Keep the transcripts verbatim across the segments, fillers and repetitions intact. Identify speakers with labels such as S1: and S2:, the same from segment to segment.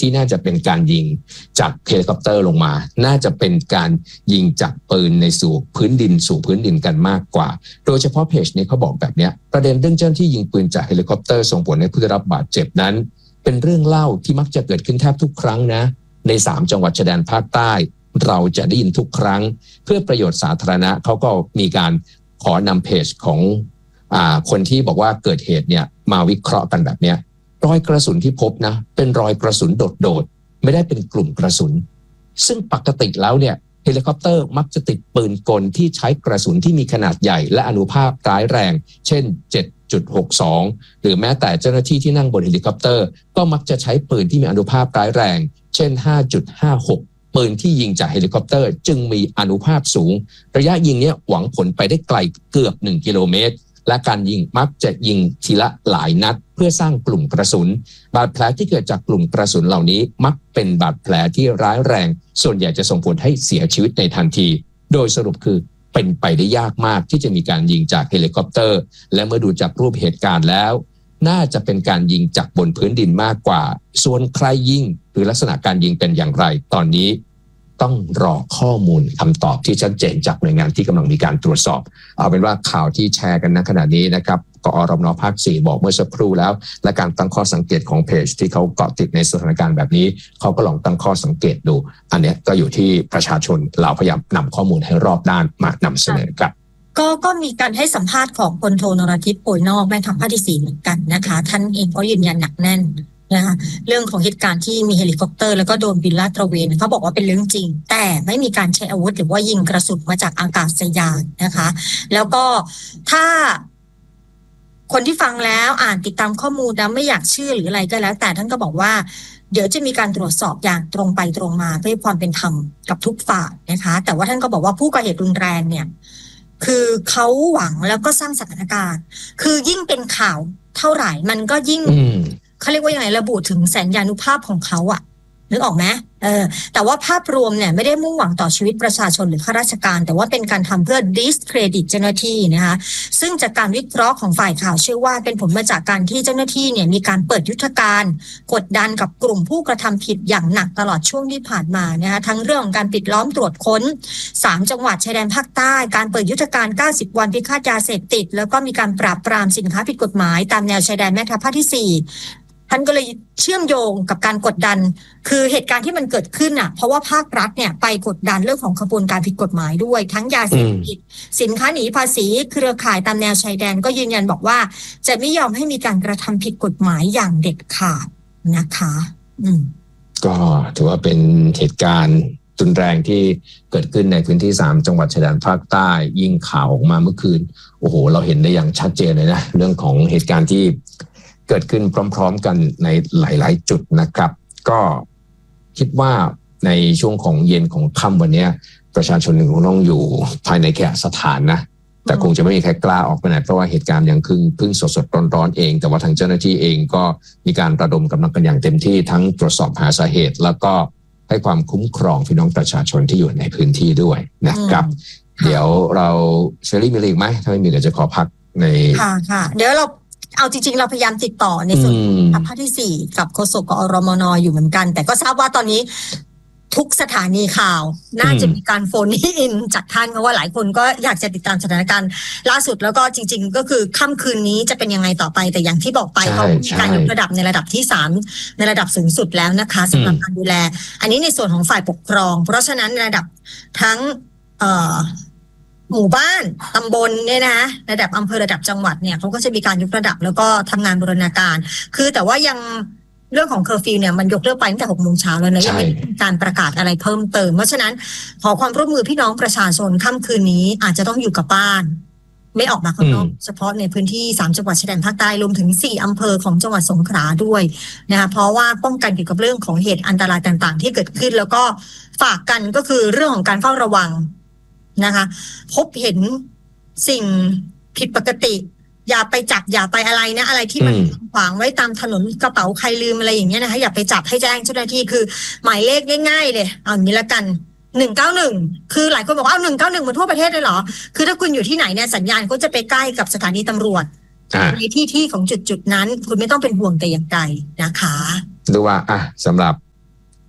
S1: ที่น่าจะเป็นการยิงจากเฮลิคอปเตอร์ลงมาน่าจะเป็นการยิงจากปืนในสู่พื้นดินสู่พื้นดินกันมากกว่าโดยเฉพาะเพจนี้เขาบอกแบบนี้ประเด็นเรื่องเจ้าหน้าที่ยิงปืนจากเฮลิคอปเตอร์ส่งผลให้ผู้ได้รับบาดเจ็บนั้นเป็นเรื่องเล่าที่มักจะเกิดขึ้นแทบทุกครั้งนะในสามจังหวัดชายแดนภาคใต้เราจะได้ยินทุกครั้งเพื่อประโยชน์สาธารณะเขาก็มีการขอนำเพจของอ่าคนที่บอกว่าเกิดเหตุเนี่ยมาวิเคราะห์กันแบบเนี้ยรอยกระสุนที่พบนะเป็นรอยกระสุนโดดๆไม่ได้เป็นกลุ่มกระสุนซึ่งปกติแล้วเนี่ยเฮลิคอปเตอร์มักจะติดปืนกลที่ใช้กระสุนที่มีขนาดใหญ่และอานุภาพร้ายแรงเช่น เจ็ดจุดหกสอง หรือแม้แต่เจ้าหน้าที่ที่นั่งบนเฮลิคอปเตอร์ก็มักจะใช้ปืนที่มีอานุภาพร้ายแรงเช่น ห้าจุดห้าหก ปืนที่ยิงจากเฮลิคอปเตอร์จึงมีอานุภาพสูงระยะยิงเนี้ยหวังผลไปได้ไกลเกือบหนึ่งกิโลเมตรและการยิงมักจะยิงทีละหลายนัดเพื่อสร้างกลุ่มกระสุนบาดแผลที่เกิดจากกลุ่มกระสุนเหล่านี้มักเป็นบาดแผลที่ร้ายแรงส่วนใหญ่จะส่งผลให้เสียชีวิตในทันทีโดยสรุปคือเป็นไปได้ยากมากที่จะมีการยิงจากเฮลิคอปเตอร์และเมื่อดูจากรูปเหตุการณ์แล้วน่าจะเป็นการยิงจากบนพื้นดินมากกว่าส่วนใครยิงหรือลักษณะการยิงเป็นอย่างไรตอนนี้ต้องรอข้อมูลคำตอบที่ชัดเจนจากหน่วยงานที่กำลังมีการตรวจสอบเอาเป็นว่าข่าวที่แชร์กันณขณะนี้นะครับกอรมนภาคสี่บอกเมื่อสักครู่แล้วและการตั้งข้อสังเกตของเพจที่เขาเกาะติดในสถานการณ์แบบนี้เขาก็ลองตั้งข้อสังเกตดูอันนี้ก็อยู่ที่ประชาชนเราพยายามนำข้อมูลให้รอบด้านมานำเสนอครับ
S2: ก็ก็มีการให้สัมภาษณ์ของพลโทนรทิพย์โปยนอกแม่ทัพภาคที่สี่เหมือนกันนะคะท่านเองก็ยืนยันหนักแน่นนะคะเรื่องของเหตุการณ์ที่มีเฮลิคอปเตอร์แล้วก็โดนบินลาดตระเวนเขาบอกว่าเป็นเรื่องจริงแต่ไม่มีการใช้อาวุธหรือว่ายิงกระสุนมาจากอากาศยานนะคะแล้วก็ถ้าคนที่ฟังแล้วอ่านติดตามข้อมูลแล้วไม่อยากเชื่อหรืออะไรก็แล้วแต่ท่านก็บอกว่าเดี๋ยวจะมีการตรวจสอบอย่างตรงไปตรงมาเพื่อความเป็นธรรมกับทุกฝ่ายนะคะแต่ว่าท่านก็บอกว่าผู้ก่อเหตุรุนแรงเนี่ยคือเขาหวังแล้วก็สร้างสถานการณ์คือยิ่งเป็นข่าวเท่าไหร่มันก็ยิ่งเขาเรียกว่ายังไงระบุถึงแสนยานุภาพของเขาอะนึกออกไหมเออแต่ว่าภาพรวมเนี่ยไม่ได้มุ่งหวังต่อชีวิตประชาชนหรือข้าราชการแต่ว่าเป็นการทำเพื่อ discredit เจ้าหน้าที่นะคะซึ่งจากการวิเคราะห์ของฝ่ายข่าวเชื่อว่าเป็นผลมาจากการที่เจ้าหน้าที่เนี่ยมีการเปิดยุทธการกดดันกับกลุ่มผู้กระทำผิดอย่างหนักตลอดช่วงที่ผ่านมานะคะทั้งเรื่องของการปิดล้อมตรวจค้นสามจังหวัดชายแดนภาคใต้การเปิดยุทธการเก้าสิบวันพิฆาตยาเสพติดแล้วก็มีการปราบปรามสินค้าผิดกฎหมายตามแนวชายแดนแม่ทัพภาคที่สี่ท่านก็เลยเชื่อมโยงกับการกดดันคือเหตุการณ์ที่มันเกิดขึ้นอ่ะเพราะว่าภาครัฐเนี่ยไปกดดันเรื่องของขบวนการผิดกฎหมายด้วยทั้งยาเสพติดสินค้าหนีภาษีเครือข่ายตามแนวชายแดนก็ยืนยันบอกว่าจะไม่ยอมให้มีการกระทำผิดกฎหมายอย่างเด็ดขาดนะคะอืม
S1: ก็ถือว่าเป็นเหตุการณ์รุนแรงที่เกิดขึ้นในพื้นที่สามจังหวัดชายแดนภาคใต้ยิ่งข่าวออกมาเมื่อคืนโอ้โหเราเห็นได้อย่างชัดเจนเลยนะเรื่องของเหตุการณ์ที่เกิดขึ้นพร้อมๆกันในหลายๆจุดนะครับก็คิดว่าในช่วงของเย็นของค่ำวันนี้ประชาชนคงต้องอยู่ภายในแค่สถานนะแต่คงจะไม่มีใครกล้าออกไปไหนเพราะว่าเหตุการณ์ยังเพิ่งเพิ่งสดๆร้อนๆเองแต่ว่าทางเจ้าหน้าที่เองก็มีการระดมกำลังกันอย่างเต็มที่ทั้งตรวจสอบหาสาเหตุแล้วก็ให้ความคุ้มครองพี่น้องประชาชนที่อยู่ในพื้นที่ด้วยนะครับเดี๋ยวเราเชอรี่มีอะไรอีกไหมถ้าไม่มีเดี๋ยวจะขอพักใน
S2: ค่ะค่ะเดี๋ยวเราเอาจริงๆเราพยายามติดต่อในส่วนของภาคที่สี่กับโฆษกกอรมนอยู่เหมือนกันแต่ก็ทราบว่าตอนนี้ทุกสถานีข่าวน่าจะมีการโฟนอินจากท่านเพราะว่าหลายคนก็อยากจะติดตามสถานการณ์ล่าสุดแล้วก็จริงๆก็คือค่ำคืนนี้จะเป็นยังไงต่อไปแต่อย่างที่บอกไปเขามีการยกระดับในระดับที่สามในระดับสูงสุดแล้วนะคะสำหรับการดูแลอันนี้ในส่วนของฝ่ายปกครองเพราะฉะนั้นระดับทั้งเอ่อหมู่บ้านตำบลเนี่ยนะระดับอำเภอระดับจังหวัดเนี่ยเขาก็จะมีการยกระดับแล้วก็ทำงานบูรณาการคือแต่ว่ายังเรื่องของเคอร์ฟิวเนี่ยมันยกเลิกไปตั้งแต่หกโมงเช้าแล้วนะยังไม่มีการประกาศอะไรเพิ่มเติมเพราะฉะนั้นขอความร่วมมือพี่น้องประชาชนค่ำคืนนี้อาจจะต้องอยู่กับบ้านไม่ออกมาข้างนอกเฉพาะในพื้นที่สามจังหวัดชายแดนภาคใต้รวมถึงสี่อำเภอของจังหวัดสงขลาด้วยนะคะเพราะว่าป้องกันเกี่ยวกับเรื่องของเหตุอันตรายต่างๆที่เกิดขึ้นแล้วก็ฝากกันก็คือเรื่องของการเฝ้าระวังนะคะพบเห็นสิ่งผิดปกติอย่าไปจับอย่าไปอะไรนะอะไรที่มันขวางไว้ตามถนนกระเป๋าใครลืมอะไรอย่างเงี้ยนะคะอย่าไปจับให้แจ้งเจ้าหน้าที่คือหมายเลขง่ายๆเลยเอาอย่างนี้ละกันหนึ่งเก้าหนึ่งคือหลายคนบอกว่าเอาหนึ่งเก้าหนึ่งมาทั่วประเทศเลยเหรอคือถ้าคุณอยู่ที่ไหนเนี่ยสัญญาณก็จะไปใกล้กับสถานีตำรวจในที่ที่ของจุดจุดนั้นคุณไม่ต้องเป็นห่วงแต่อย่างใดนะคะ
S1: ดูว่าอ่ะสำหรับ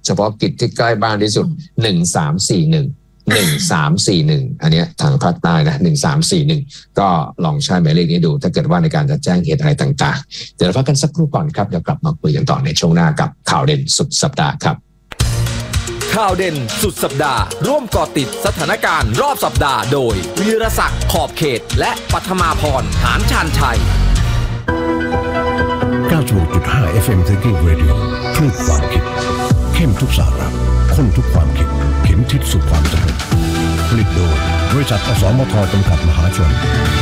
S1: เฉพาะกิจที่ใกล้บ้านที่สุดหนึ่งสามสี่หนึ่ง หนึ่งสามสี่หนึ่งอันนี้ทางภาคใต้นะหนึ่งสามสี่หนึ่งก็ลองใช้หมายเลขนี้ดูถ้าเกิดว่าในการจะแจ้งเหตุอะไรต่างๆเดี๋ยวเราพักกันสักครู่ก่อนครับเดี๋ยวกลับมาคุยกันต่อในช่วงหน้ากับข่าวเด่นสุดสัปดาห์ครับ
S3: ข่าวเด่นสุดสัปดาห์ร่วมเกาะติดสถานการณ์รอบสัปดาห์โดยวีรศักดิ์ขอบเขตและปัทมาพรหานชาญชัย
S4: เก้าสิบหกจุดห้า เอฟ เอ็ม Thinking Radio คลื่นความคิดเข้มทุกสาระข้นทุกความคิดเข็มทิศสู่ความสำเร็จผลิตโดยบริษัทอสมทจำกัดมหาชน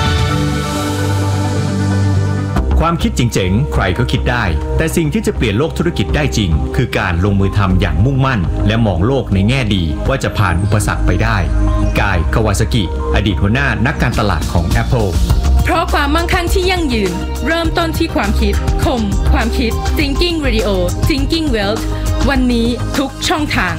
S5: ความคิดเจ๋งๆใครก็คิดได้แต่สิ่งที่จะเปลี่ยนโลกธุรกิจได้จริงคือการลงมือทำอย่างมุ่งมั่นและมองโลกในแง่ดีว่าจะผ่านอุปสรรคไปได้กาย คาวาซากิ อดีตหัวหน้านักการตลาดของ Apple
S6: เพราะความมั่งคั่งที่ยั่งยืนเริ่มต้นที่ความคิดคมความคิด Thinking Radio Thinking Wealth วันนี้ทุกช่องทาง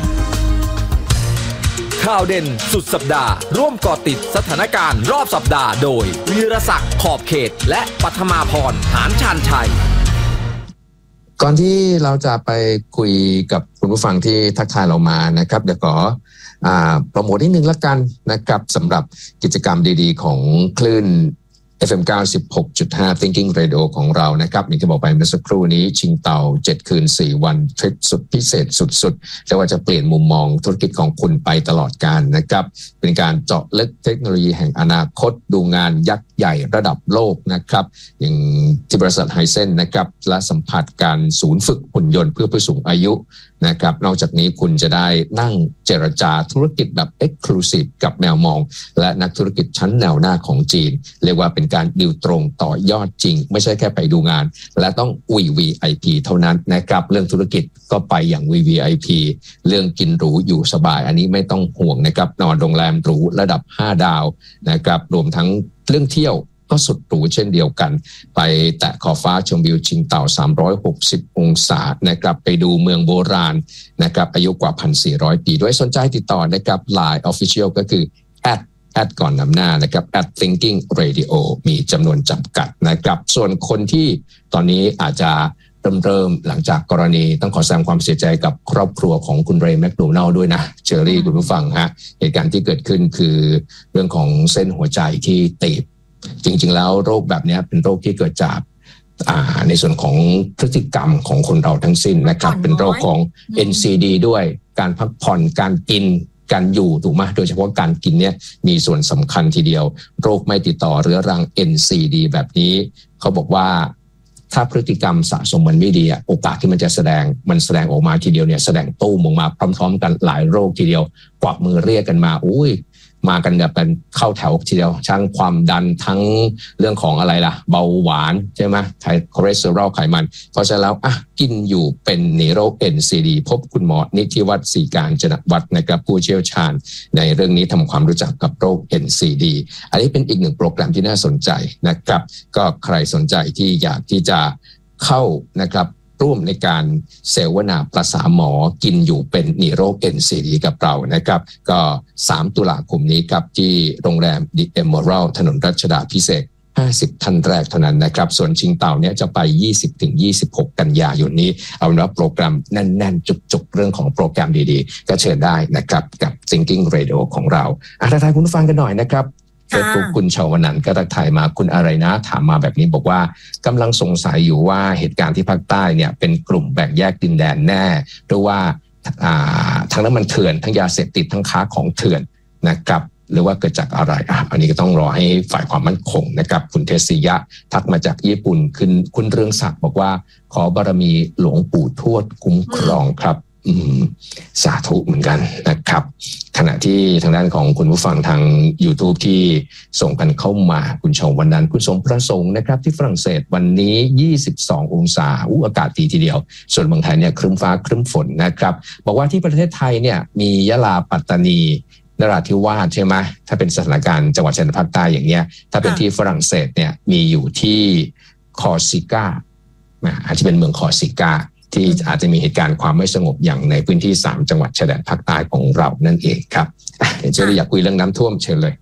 S3: ข่าวเด่นสุดสัปดาห์ร่วมเกาะติดสถานการณ์รอบสัปดาห์โดยวีรศักดิ์ขอบเขตและปัทมาพรหานชาญชัย
S1: ก่อนที่เราจะไปคุยกับคุณผู้ฟังที่ทักทายเรามานะครับเดี๋ยวขออ่าโปรโมทนิดนึงละกันนะครับสำหรับกิจกรรมดีๆของคลื่น เอฟ เอ็ม เก้าสิบหกจุดห้า Thinking Radio ของเรานะครับอย่างที่บอกไปเมื่อสักครู่นี้ชิงเต่าเจ็ดคืนสี่วันทริปสุดพิเศษสุดๆแต่ว่าจะเปลี่ยนมุมมองธุรกิจของคุณไปตลอดกาลนะครับเป็นการเจาะลึกเทคโนโลยีแห่งอนาคตดูงานยักษ์ใหญ่ระดับโลกนะครับอย่างที่บริษัทไฮเซนนะครับและสัมผัสการศูนย์ฝึกหุ่นยนต์เพื่อผู้สูงอายุนะครับนอกจากนี้คุณจะได้นั่งเจรจาธุรกิจแบบ Exclusive กับแมวมองและนักธุรกิจชั้นแนวหน้าของจีนเรียกว่าเป็นการดีลตรงต่อยอดจริงไม่ใช่แค่ไปดูงานและต้อง วี วี ไอ พี เท่านั้นนะครับเรื่องธุรกิจก็ไปอย่าง วี วี ไอ พี เรื่องกินหรูอยู่สบายอันนี้ไม่ต้องห่วงนะครับนอนโรงแรมหรูระดับห้าดาวนะครับรวมทั้งเรื่องเที่ยวก็สุดหรูเช่นเดียวกันไปแตะขอบฟ้าชมวิวชิงเต่าสามร้อยหกสิบองศานะครับไปดูเมืองโบราณนะครับอายุกว่า หนึ่งพันสี่ร้อย ปีด้วยสนใจติดต่อนะครับ ไลน์ Official ก็คือ แอท แอดก่อนนำหน้านะครับ แอท Thinking Radio มีจำนวนจำกัดนะครับส่วนคนที่ตอนนี้อาจจะเริ่มเริ่มหลังจากกรณีต้องขอแสดงความเสียใจกับครอบครัวของคุณเรย์แมคโดนัลด์ด้วยนะเชอรี่คุณผู้ฟังฮะเหตุการณ์ที่เกิดขึ้นคือเรื่องของเส้นหัวใจที่ตีบจริงๆแล้วโรคแบบนี้เป็นโรคที่เกิดจากในส่วนของพฤติกรรมของคนเราทั้งสิ้นนะครับเป็นโรคของ เอ็น ซี ดี ด้วยการพักผ่อนการกินการอยู่ถูกไหมโดยเฉพาะการกินเนี่ยมีส่วนสำคัญทีเดียวโรคไม่ติดต่อเรื้อรัง เอ็น ซี ดี แบบนี้เขาบอกว่าถ้าพฤติกรรมสะสมมันไม่ดีโอกาสที่มันจะแสดงมันแสดงออกมาทีเดียวเนี่ยแสดงตู้มออกมาพร้อมๆกันหลายโรคทีเดียวกวักมือเรียกกันมาอุ้ยมากันแบบเป็นเข้าแถวทีเดียวทั้งความดันทั้งเรื่องของอะไรล่ะเบาหวานใช่ไหมไขคอเลสเตอรอลไขมันเพราะฉะนั้นแล้วอ่ะกินอยู่เป็นหนีโรค เอ็น ซี ดี พบคุณหมอนิติวัฒน์ศรีการจนวัฒน์นะครับผู้เชี่ยวชาญในเรื่องนี้ทำความรู้จักกับโรค เอ็น ซี ดี อันนี้เป็นอีกหนึ่งโปรแกรมที่น่าสนใจนะครับก็ใครสนใจที่อยากที่จะเข้านะครับร่วมในการเสวนาประสาหมอกินอยู่เป็นหนีโรค เอ็น ซี ดี กับเรานะครับก็สามตุลาคมนี้ครับที่โรงแรม The Emerald ถนนรัชดาภิเษกห้าสิบท่านแรกเท่านั้นนะครับส่วนชิงเต่าเนี้ยจะไป ยี่สิบถึงยี่สิบหก กันยายนนี้เอาเป็นว่าโปรแกรมแน่นๆจุกๆเรื่องของโปรแกรมดีๆก็เชิญได้นะครับกับ Thinking Radio ของเราอ่ะทักทายคุณผู้ฟังกันหน่อยนะครับเฟซบุ๊กคุณชาวนันท์ก็ทักทายมาคุณอะไรนะถามมาแบบนี้บอกว่ากำลังสงสัยอยู่ว่าเหตุการณ์ที่ภาคใต้เนี่ยเป็นกลุ่มแบ่งแยกดินแดนแน่หรือว่าทั้งน้ำมันเถื่อนทั้งยาเสพติดทั้งค้าของเถื่อนนะครับหรือว่าเกิดจากอะไรอ่ะอันนี้ก็ต้องรอให้ฝ่ายความมั่นคงนะครับคุณเทศิยะทักมาจากญี่ปุ่นคุณคุณเรืองศักดิ์บอกว่าขอบารมีหลวงปู่ทวดคุ้มครองครับอืมสาธุเหมือนกันนะครับขณะที่ทางด้านของคุณผู้ฟังทาง YouTube ที่ส่งกันเข้ามาคุณชมวันนั้นคุณสมประสงค์นะครับที่ฝรั่งเศสวันนี้ยี่สิบสององศาอู้อากาศดีทีเดียวส่วนเมืองไทยเนี่ยครึ้มฟ้าครึ้มฝนนะครับบอกว่าที่ประเทศไทยเนี่ยมียะลาปัตตานีนราธิวาสใช่ไหมถ้าเป็นสถานการณ์จังหวัดชายแดนภาคใต้อย่างเงี้ยถ้าเป็นที่ฝรั่งเศสเนี่ยมีอยู่ที่คอร์ซิก้าอาจจะเป็นเมืองคอร์ซิก้าที่อาจจะมีเหตุการณ์ความไม่สงบอย่างในพื้นที่สามจังหวัดชายแดนภาคใต้ของเรานั่นเองครับเดี๋ยวเจออยากคุยเรื่องน้ำท่วมเชิญเลย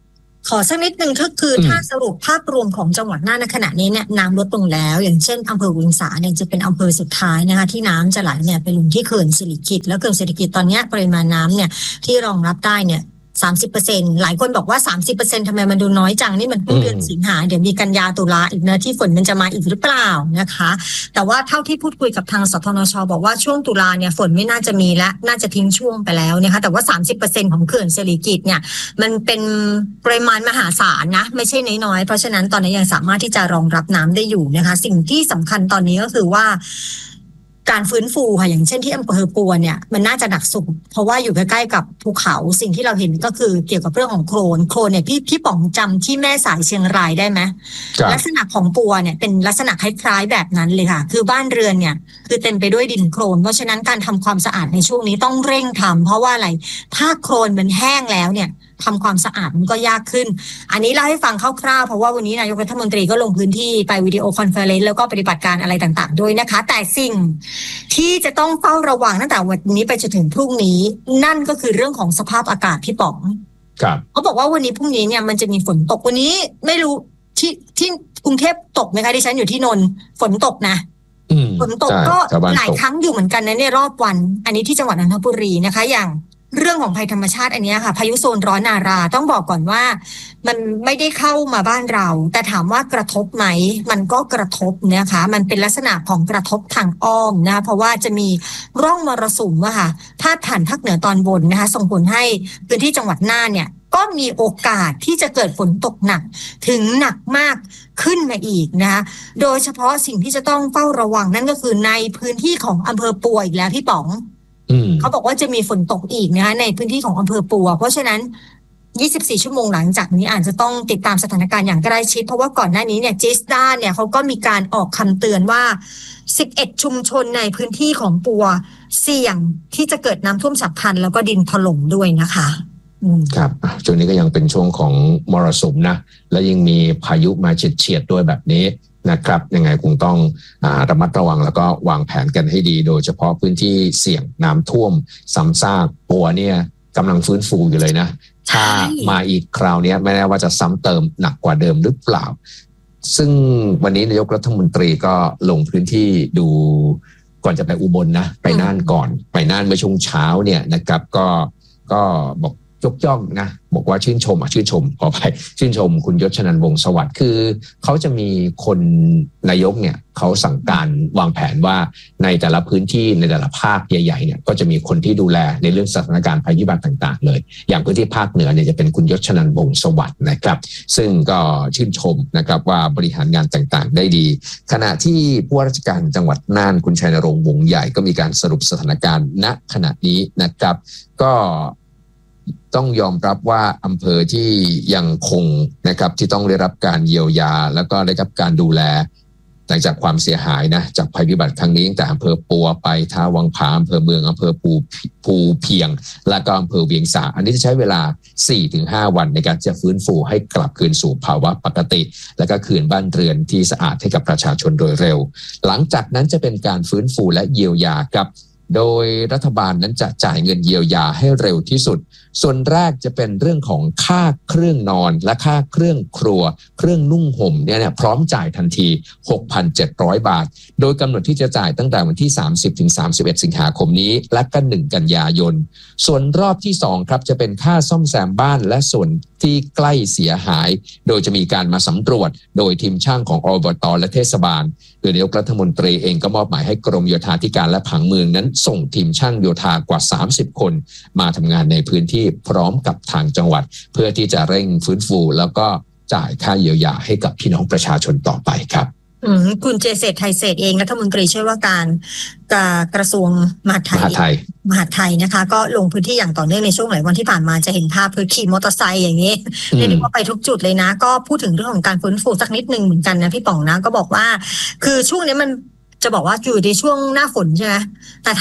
S2: ขอสักนิดนึงก็คือถ้าสรุปภาพรวมของจังหวัดน่านในขณะนี้เนี่ยน้ำลดลงแล้วอย่างเช่นอำเภอเวียงสาเนี่ยจะเป็นอำเภอสุดท้ายนะคะที่น้ำจะไหลเนี่ยไปลงที่เขื่อนสิริกิติ์แล้วเขื่อนสิริกิติ์ตอนนี้ปริมาณน้ำเนี่ยที่รองรับได้เนี่ยสามสิบเปอร์เซ็นต์ หลายคนบอกว่า สามสิบเปอร์เซ็นต์ ทำไมมันดูน้อยจังนี่มันเพิ่งเดือนสิงหาเดี๋ยวมีกันยาตุลาอีกนะที่ฝนมันจะมาอีกหรือเปล่านะคะแต่ว่าเท่าที่พูดคุยกับทางสทนช.บอกว่าช่วงตุลาเนี่ยฝนไม่น่าจะมีและน่าจะทิ้งช่วงไปแล้วนะคะแต่ว่า สามสิบเปอร์เซ็นต์ ของเขื่อนสิริกิติ์เนี่ยมันเป็นปริมาณมหาศาลนะไม่ใช่น้อยๆเพราะฉะนั้นตอนนี้ยังสามารถที่จะรองรับน้ำได้อยู่นะคะสิ่งที่สำคัญตอนนี้ก็คือว่าการฟื้นฟูค่ะอย่างเช่นที่อำเภอปัวเนี่ยมันน่าจะหนักสุดเพราะว่าอยู่ใกล้ๆกับภูเขาสิ่งที่เราเห็นก็คือเกี่ยวกับเรื่องของโคลนโคลนเนี่ยพี่พี่ป๋องจำที่แม่สายเชียงรายได้ไหมลักษณะของปัวเนี่ยเป็นลักษณะคล้ายๆแบบนั้นเลยค่ะคือบ้านเรือนเนี่ยคือเต็มไปด้วยดินโคลนเพราะฉะนั้นการทำความสะอาดในช่วงนี้ต้องเร่งทำเพราะว่าอะไรถ้าโคลนมันแห้งแล้วเนี่ยทำความสะอาดมันก็ยากขึ้นอันนี้เล่าให้ฟังคร่าวๆเพราะว่าวันนี้นายกรัฐมนตรีก็ลงพื้นที่ไปวิดีโอคอนเฟอเรนซ์แล้วก็ปฏิบัติการอะไรต่างๆด้วยนะคะแต่สิ่งที่จะต้องเฝ้าระวังตั้งแต่วันนี้ไปจนถึงพรุ่งนี้นั่นก็คือเรื่องของสภาพอากาศพี่ป๋อง
S1: ครับ
S2: เขาบอกว่าวันนี้พรุ่งนี้เนี่ยมันจะมีฝนตกวันนี้ไม่รู้ที่ที่กรุงเทพตกไหมคะดิฉันอยู่ที่นนท์ฝนตกนะฝนตกก็หลายครั้งอยู่เหมือนกันนะในรอบวันอันนี้ที่จังหวัดนนทบุรีนะคะอย่างเรื่องของภัยธรรมชาติอันนี้ค่ะพายุโซนร้อนนาราต้องบอกก่อนว่ามันไม่ได้เข้ามาบ้านเราแต่ถามว่ากระทบไหมมันก็กระทบนะคะมันเป็นลักษณะของกระทบทางอ้อมนะเพราะว่าจะมีร่องมรสุมอะค่ะพาดผ่านภาคเหนือตอนบนนะคะส่งผลให้พื้นที่จังหวัดน่านเนี่ยก็มีโอกาสที่จะเกิดฝนตกหนักถึงหนักมากขึ้นมาอีกนะคะโดยเฉพาะสิ่งที่จะต้องเฝ้าระวังนั่นก็คือในพื้นที่ของอำเภอปัวอีกแล้วพี่ป๋องเขาบอกว่าจะมีฝนตกอีกนะคะในพื้นที่ของอำเภอปัวเพราะฉะนั้นยี่สิบสี่ชั่วโมงหลังจากนี้อาจจะต้องติดตามสถานการณ์อย่างใกล้ชิดเพราะว่าก่อนหน้านี้เนี่ยจิสดาเนี่ยเขาก็มีการออกคำเตือนว่าสิบเอ็ดชุมชนในพื้นที่ของปัวเสี่ยงที่จะเกิดน้ำท่วมฉับพลันแล้วก็ดินถล่มด้วยนะคะ
S1: ครับช่วงนี้ก็ยังเป็นช่วงของมรสุมนะและยังมีพายุมาเฉียดๆด้วยแบบนี้นะครับยังไงคงต้องอ่าระมัดระวังแล้วก็วางแผนกันให้ดีโดยเฉพาะพื้นที่เสี่ยงน้ำท่วมซ้ำซากปัวเนี่ยกำลังฟื้นฟูอยู่เลยนะถ้ามาอีกคราวนี้ไม่แน่ว่าจะซ้ำเติมหนักกว่าเดิมหรือเปล่าซึ่งวันนี้นายกรัฐมนตรีก็ลงพื้นที่ดูก่อนจะไปอุบลนะไปน่านก่อนไปน่านเมื่อช่วงเช้าเนี่ยนะครับก็ก็บอกยกย่องนะบอกว่าชื่นชมอ่ะชื่นชมขอไปชื่นชมคุณยศชนันท์วงศ์สวัสดิ์คือเขาจะมีคนนายกเนี่ยเขาสั่งการวางแผนว่าในแต่ละพื้นที่ในแต่ละภาคใหญ่ๆเนี่ยก็จะมีคนที่ดูแลในเรื่องสถานการณ์ภัยพิบัติต่างๆเลยอย่างพื้นที่ภาคเหนือเนี่ยจะเป็นคุณยศชนันท์วงศ์สวัสดิ์นะครับซึ่งก็ชื่นชมนะครับว่าบริหารงานต่างๆได้ดีขณะที่ผู้ว่าราชการจังหวัดน่านคุณชัยนรงค์วงศ์ใหญ่ก็มีการสรุปสถานการณ์ณขณะนี้นะครับก็ต้องยอมรับว่าอำเภอที่ยังคงนะครับที่ต้องได้รับการเยียวยาแล้วก็ได้รับการดูแลหลังจากความเสียหายนะจากภัยพิบัติครั้งนี้ตั้งแต่อำเภอปัวไปท่าวังผาอำเภอเมืองอำเภอภูภูเพียงและก็อำเภอเวียงสาอันนี้จะใช้เวลา สี่ถึงห้า วันในการจะฟื้นฟูให้กลับคืนสู่ภาวะปกติและก็คืนบ้านเรือนที่สะอาดให้กับประชาชนโดยเร็วหลังจากนั้นจะเป็นการฟื้นฟูและเยียวยาครับโดยรัฐบาลนั้นจะจ่ายเงินเยียวยาให้เร็วที่สุดส่วนแรกจะเป็นเรื่องของค่าเครื่องนอนและค่าเครื่องครัวเครื่องนุ่งห่มเนี่ยเนี่ยพร้อมจ่ายทันที หกพันเจ็ดร้อย บาทโดยกำหนดที่จะจ่ายตั้งแต่วันที่สามสิบถึงสามสิบเอ็ดสิงหาคมนี้และก็หนึ่งกันยายนส่วนรอบที่สองครับจะเป็นค่าซ่อมแซมบ้านและส่วนที่ใกล้เสียหายโดยจะมีการมาสำรวจโดยทีมช่างของอบต.และเทศบาลโดยนายกรัฐมนตรีเองก็มอบหมายให้กรมโยธาธิการและผังเมืองนั้นส่งทีมช่างโยธากว่าสามสิบคนมาทำงานในพื้นที่พร้อมกับทางจังหวัดเพื่อที่จะเร่งฟื้นฟูแล้วก็จ่ายค่าเยียวยาให้กับพี่น้องประชาชนต่อไปครับ
S2: อืมคุณเจเศรษฐ์ไทยเศรษฐ์เองรัฐมนตรีช่วยว่าการกระทรวงมหาดไทยมหาดไทยมหาดไทยนะคะก็ลงพื้นที่อย่างต่อเนื่องในช่วงหลายวันที่ผ่านมาจะเห็นภาพคือขี่มอเตอร์ไซค์อย่างนี้เรียกว่าไปทุกจุดเลยนะก็พูดถึงเรื่องของการฟื้นฟูสักนิดนึงเหมือนกันนะพี่ป๋องนะก็บอกว่าคือช่วงนี้มันจะบอกว่าอยู่ในช่วงหน้าฝนใช่ไหมแต่ถ้า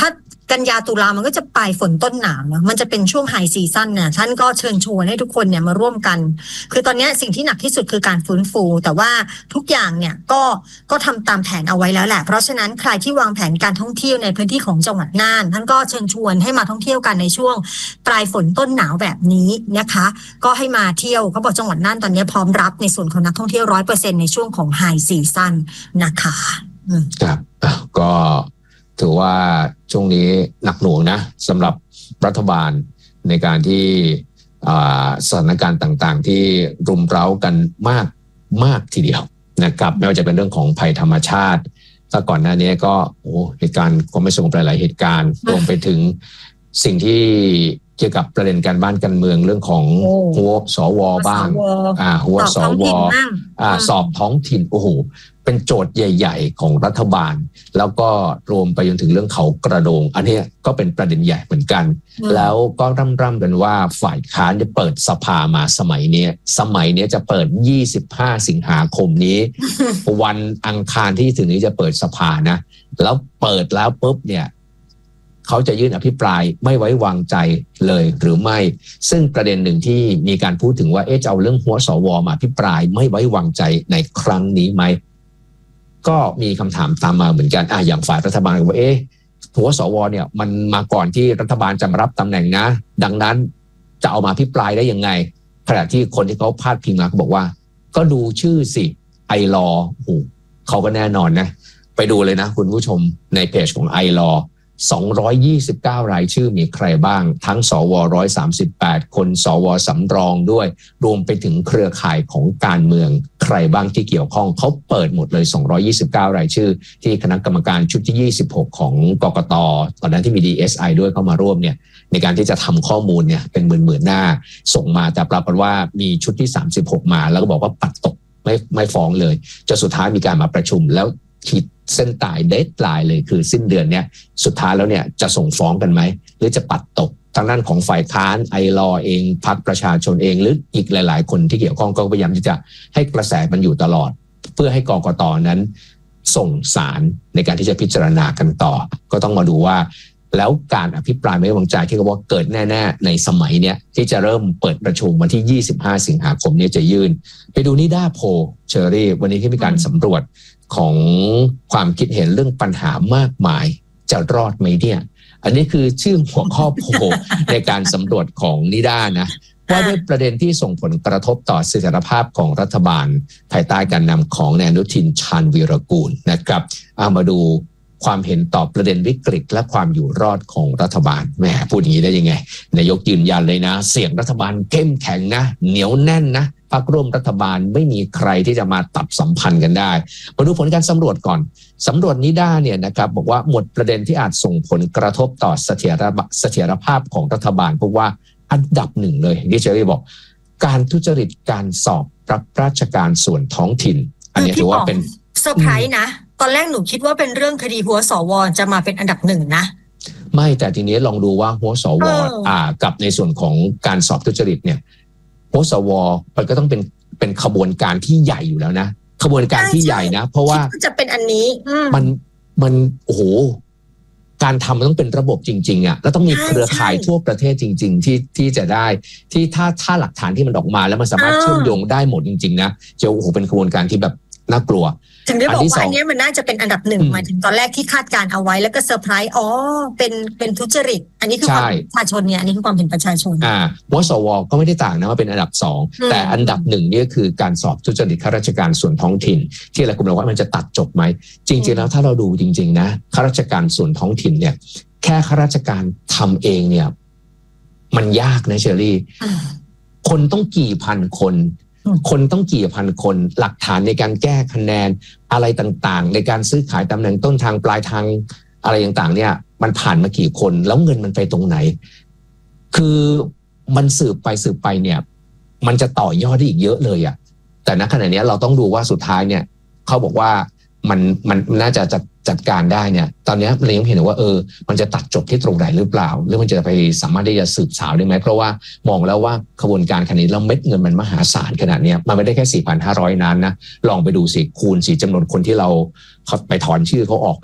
S2: กันยาตุลามันก็จะปลายฝนต้นหนาวนะมันจะเป็นช่วงไฮซีซั่นเนี่ยท่านก็เชิญชวนให้ทุกคนเนี่ยมาร่วมกันคือตอนนี้สิ่งที่หนักที่สุดคือการฟื้นฟูแต่ว่าทุกอย่างเนี่ยก็ก็ทำตามแผนเอาไว้แล้วแหละเพราะฉะนั้นใครที่วางแผนการท่องเที่ยวในพื้นที่ของจังหวัดน่านท่านก็เชิญชวนให้มาท่องเที่ยวกันในช่วงปลายฝนต้นหนาวแบบนี้นะคะก็ให้มาเที่ยวเขาบอกจังหวัดน่านตอนนี้พร้อมรับในส่วนของนักท่องเที่ยว ร้อยเปอร์เซ็นต์ ในช่วงของไฮซีซั่นนะคะ
S1: ครับก็ถือว่าช่วงนี้หนักหน่วงนะสำหรับรัฐบาลในการที่สถานการณ์ต่างๆที่รุมเร้ากันมากมากทีเดียวนะครับไม่ว่าจะเป็นเรื่องของภัยธรรมชาติถ้าก่อนหน้านี้ก็โอ้เหตุการณ์ความไม่สงบหลายๆเหตุการณ์รวมไปถึงสิ่งที่เกี่ยวกับประเด็นการบ้านการเมืองเรื่องของหัวสวบ้างอ่าหัวสวอ่าสอบท้องถิ่นโอ้โหเป็นโจทย์ใหญ่ๆของรัฐบาลแล้วก็รวมไปจนถึงเรื่องเขากระโดงอันนี้ก็เป็นประเด็นใหญ่เหมือนกันแล้วก็ร่ำๆกันว่าฝ่ายค้านจะเปิดสภามาสมัยนี้สมัยนี้จะเปิดยี่สิบห้าสิงหาคมนี้ วันอังคารที่ถึงนี้จะเปิดสภานะแล้วเปิดแล้วปุ๊บเนี่ยเขาจะยื่นอภิปรายไม่ไว้วางใจเลยหรือไม่ซึ่งประเด็นหนึ่งที่มีการพูดถึงว่าเอ๊ะจะเอาเรื่องหัวสวมาอภิปรายไม่ไว้วางใจในครั้งนี้ไหมก็มีคำถามตามมาเหมือนกันอ่ะอย่างฝ่ายรัฐบาลก็ว่าเอ๊ะหัวสวเนี่ยมันมาก่อนที่รัฐบาลจะมารับตำแหน่งนะดังนั้นจะเอามาอภิปรายได้ยังไงขณะที่คนที่เขาพาดพิงมาเขาบอกว่าก็ดูชื่อสิไอลอโอ้เขาก็แน่นอนนะไปดูเลยนะคุณผู้ชมในเพจของไอลอสองร้อยยี่สิบเก้ารายชื่อมีใครบ้างทั้งสวหนึ่งร้อยสามสิบแปดคนสวสำรองด้วยรวมไปถึงเครือข่ายของการเมืองใครบ้างที่เกี่ยวข้องเขาเปิดหมดเลยสองร้อยยี่สิบเก้ารายชื่อที่คณะกรรมการชุดที่ยี่สิบหกของกกต.ตอนนั้นที่มี ดี เอส ไอ ด้วยเข้ามาร่วมเนี่ยในการที่จะทำข้อมูลเนี่ยเป็นหมื่นๆหน้าส่งมาแต่ปรากฏว่ามีชุดที่สามสิบหกมาแล้วก็บอกว่าปัดตกไม่ไม่ฟ้องเลยจนสุดท้ายมีการมาประชุมแล้วขีดเส้นตายเดดไลน์เลยคือสิ้นเดือนเนี้ยสุดท้ายแล้วเนี่ยจะส่งฟ้องกันไหมหรือจะปัดตกทางด้านของฝ่ายค้านไอลอเองพรรคประชาชนเองหรืออีกหลายๆคนที่เกี่ยวข้องก็พยายามที่จะให้กระแสมันอยู่ตลอดเพื่อให้กกต.นั้นส่งสารในการที่จะพิจารณากันต่อก็ต้องมาดูว่าแล้วการอภิปรายไม่ไว้วางใจที่เขาบอกเกิดแน่ๆในสมัยเนี้ยที่จะเริ่มเปิดประชุมวันที่ยี่สิบห้าสิงหาคมนี้จะยื่นไปดูนิด้าโพลเชอรี่วันนี้ที่มีการสำรวจของความคิดเห็นเรื่องปัญหามากมายจะรอดไหมเนี่ยอันนี้คือชื่อหัวข้อโพล ในการสำรวจของนิด้านะว่าด้วยประเด็นที่ส่งผลกระทบต่อเสถียรภาพของรัฐบาลภายใต้การนำของนายอนุทินชาญวีรกูลนะครับเอามาดูความเห็นต่อประเด็นวิกฤตและความอยู่รอดของรัฐบาลแหมพูดอย่างนี้ได้ยังไงนายกยืนยันเลยนะเสียงรัฐบาลเข้มแข็งนะเหนียวแน่นนะพรรคร่วมรัฐบาลไม่มีใครที่จะมาตัดสัมพันธ์กันได้มาดูผลการสำรวจก่อนสำรวจนิด้าเนี่ยนะครับบอกว่าหมดประเด็นที่อาจส่งผลกระทบต่อเสถียรเสถียรภาพของรัฐบาลเพราะว่าอันดับหนึ่งเลยที่เชอรี่บอกการทุจริตการสอบรับราชการส่วนท้องถิ่นอันนี้ถือว่าเป็น
S2: เซอร์ไพรส์นะตอนแรกหนูคิดว่าเป็นเรื่องคดีหัวสวจะมาเป็นอันดับหนึ่งนะ
S1: ไม่แต่ทีนี้ลองดูว่าหัวสวอ่ากับในส่วนของการสอบทุจริตเนี่ยหัวสวมันก็ต้องเป็นเป็นขบวนการที่ใหญ่อยู่แล้วนะขบวนการที่ใหญ่นะเพราะว่า
S2: จะเป็นอันนี้
S1: มันมันโอ้โหการทำมันต้องเป็นระบบจริงๆอ่ะแล้วต้องมีเครือข่ายทั่วประเทศจริงๆที่ที่จะได้ที่ถ้าถ้าหลักฐานที่มันออกมาแล้วมันสามารถเชื่อมโยงได้หมดจริงๆนะจะโอ้โหเป็นขบวนการที่แบบน่ากลัว
S2: ถึงได้บอกว่าอันนี้มันน่าจะเป็นอันดับหนึ่งหมายถึงตอนแรกที่คาดการเอาไว้แล้วก็เซอร์ไพรส์อ๋อเป็นเป็นทุจริตอันนี้คือความประชาชนเนี่ยอันนี้คือความเห็นประชาชน
S1: อ่าวสวก็ไม่ได้ต่างนะว่าเป็นอันดับสองแต่อันดับหนึ่งนี่คือการสอบทุจริตข้าราชการส่วนท้องถิ่นที่อะไรคุณบอกว่ามันจะตัดจบไหมจริงๆแล้วถ้าเราดูจริงๆนะข้าราชการส่วนท้องถิ่นเนี่ยแค่ข้าราชการทำเองเนี่ยมันยากนะเชอรี่คนต้องกี่พันคนคนต้องกี่พันคนหลักฐานในการแก้คะแนนอะไรต่างๆในการซื้อขายตำแหน่งต้นทางปลายทางอะไรต่างๆเนี่ยมันผ่านมากี่คนแล้วเงินมันไปตรงไหนคือมันสืบไปสืบไปเนี่ยมันจะต่อยอดได้อีกเยอะเลยอ่ะแต่ณขณะนี้เราต้องดูว่าสุดท้ายเนี่ยเขาบอกว่ามันมันน่าจะจัดจัดการได้เนี่ยตอนนี้เรายังเห็นว่าเออมันจะตัดจบที่ตรงไหนหรือเปล่าหรือมันจะไปสามารถที่จะสืบสาวได้ไหมเพราะว่ามองแล้วว่าขบวนการขนาดนี้แล้วเม็ดเงินมันมหาศาลขนาดนี้มันไม่ได้แค่ สี่พันห้าร้อย ล้านนะลองไปดูสิคูณสิจำนวนคนที่เราไปถอนชื่อเขาออกเนี่ย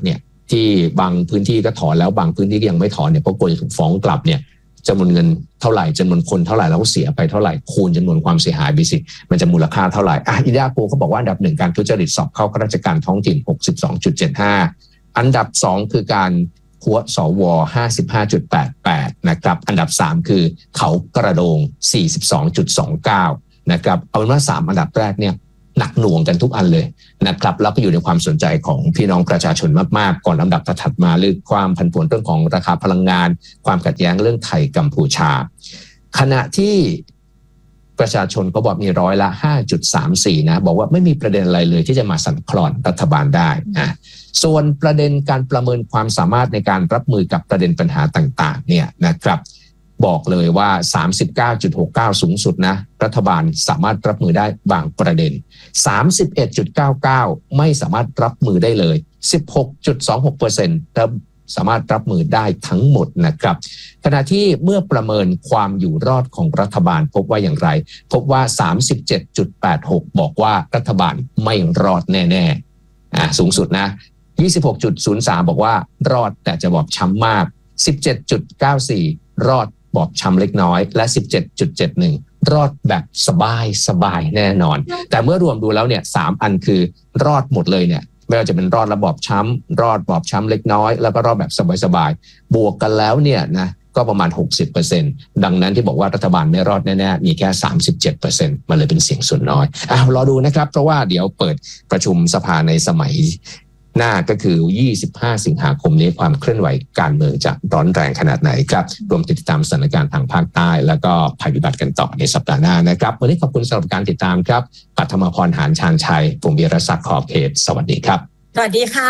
S1: ที่บางพื้นที่ก็ถอนแล้วบางพื้นที่ก็ยังไม่ถอนเนี่ยเพราะกลัวจะถูกฟ้องกลับเนี่ยจำนวนเงินเท่าไหร่จำนวนคนเท่าไหร่แล้วเสียไปเท่าไหร่คูณจำนวนความเสียหายไปสิมันจะมูลค่าเท่าไหร่อ่ะอินเดียโพลเขาบอกว่าอันดับหนึ่งการทุจริตสอบเข้าข้าราชการท้องถิ่น หกสิบสองจุดเจ็ดห้า อันดับสองคือการหัวสว ห้าสิบห้าจุดแปดแปด นะครับอันดับสามคือเขากระโดง สี่สิบสองจุดสองเก้า นะครับเอาเป็นว่าสามอันดับแรกเนี่ยหนักหน่วงกันทุกอันเลยนะครับแล้วก็อยู่ในความสนใจของพี่น้องประชาชนมากๆก่อนลำดับถัดมาเรื่องความผันผวนเรื่องของราคาพลังงานความขัดแย้งเรื่องไทยกัมพูชาขณะที่ประชาชนก็บอกมีร้อยละ ห้าจุดสามสี่ นะบอกว่าไม่มีประเด็นอะไรเลยที่จะมาสั่นคลอนรัฐบาลได้นะส่วนประเด็นการประเมินความสามารถในการรับมือกับประเด็นปัญหาต่างๆเนี่ยนะครับบอกเลยว่า สามสิบเก้าจุดหกเก้า สูงสุดนะรัฐบาลสามารถรับมือได้บางประเด็น สามสิบเอ็ดจุดเก้าเก้า ไม่สามารถรับมือได้เลย สิบหกจุดสองหกเปอร์เซ็นต์ สามารถรับมือได้ทั้งหมดนะครับขณะที่เมื่อประเมินความอยู่รอดของรัฐบาลพบว่าอย่างไรพบว่า สามสิบเจ็ดจุดแปดหก บอกว่ารัฐบาลไม่รอดแน่ๆอ่าสูงสุดนะ ยี่สิบหกจุดศูนย์สาม บอกว่ารอดแต่จะบอบช้ำมาก สิบเจ็ดจุดเก้าสี่ รอดบอบช้ำเล็กน้อยและ สิบเจ็ดจุดเจ็ดหนึ่ง รอดแบบสบายสบายแน่นอนแต่เมื่อรวมดูแล้วเนี่ยสามอันคือรอดหมดเลยเนี่ยไม่ว่าจะเป็นรอดระบอบช้ำรอดบอบช้ำเล็กน้อยแล้วก็รอดแบบสบายๆบวกกันแล้วเนี่ยนะก็ประมาณ หกสิบเปอร์เซ็นต์ ดังนั้นที่บอกว่ารัฐบาลไม่รอดแน่ๆมีแค่ สามสิบเจ็ดเปอร์เซ็นต์ มันเลยเป็นเสียงส่วนน้อยอ้าวรอดูนะครับเพราะว่าเดี๋ยวเปิดประชุมสภาในสมัยหน้าก็คือยี่สิบห้าสิงหาคมนี้ความเคลื่อนไหวการเมืองจะร้อนแรงขนาดไหนครับรวมติดตามสถานการณ์ทางภาคใต้แล้วก็ภัยพิบัติกันต่อในสัปดาห์หน้านะครับวันนี้ขอบคุณสำหรับการติดตามครับปัทมาพรหานชาญชัยผมวีรศักดิ์ขอบเขตสวัสดีครับ
S2: สวัสดีค่ะ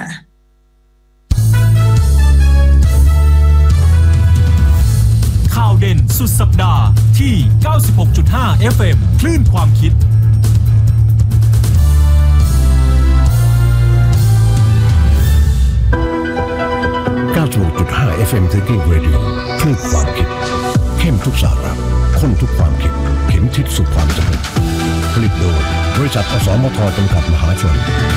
S7: ข่าวเด่นสุดสัปดาห์ที่ เก้าสิบหกจุดห้า เอฟ เอ็ม คลื่นความคิด
S4: เก้าสิบหกจุดห้า เอฟ เอ็ม Thinking Radio คลื่นความคิดเข้มทุกสาระข้นทุกความคิดเข็มทิศสู่ความสำเร็จผลิตโดยบริษัทอสมทจำกัดมหาชน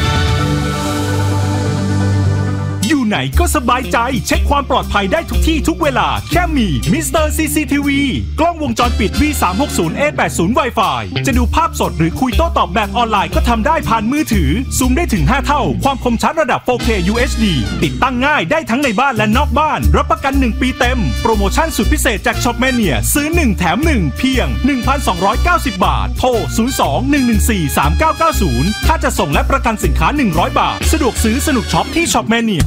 S7: อยู่ไหนก็สบายใจเช็คความปลอดภัยได้ทุกที่ทุกเวลาแค่มี มิสเตอร์ ซี ซี ที วี กล้องวงจรปิด วี สามหกศูนย์ เอ แปดสิบ Wi-Fi จะดูภาพสดหรือคุยโต้ตอบแบบออนไลน์ก็ทำได้ผ่านมือถือซูมได้ถึงห้าเท่าความคมชัดระดับ โฟร์เค ยู เอช ดี ติดตั้งง่ายได้ทั้งในบ้านและนอกบ้านรับประกันหนึ่งปีเต็มโปรโมชั่นสุดพิเศษจากช็อปแมเนียซื้อหนึ่งแถมหนึ่งเพียง หนึ่งพันสองร้อยเก้าสิบ บาทโทรศูนย์ สอง หนึ่ง หนึ่ง สี่ สาม เก้า เก้า ศูนย์ถ้าจะส่งและประกันสินค้าหนึ่งร้อยบาทสะดวกซื้อสนุกช็อปที่ช็อปแมเนีย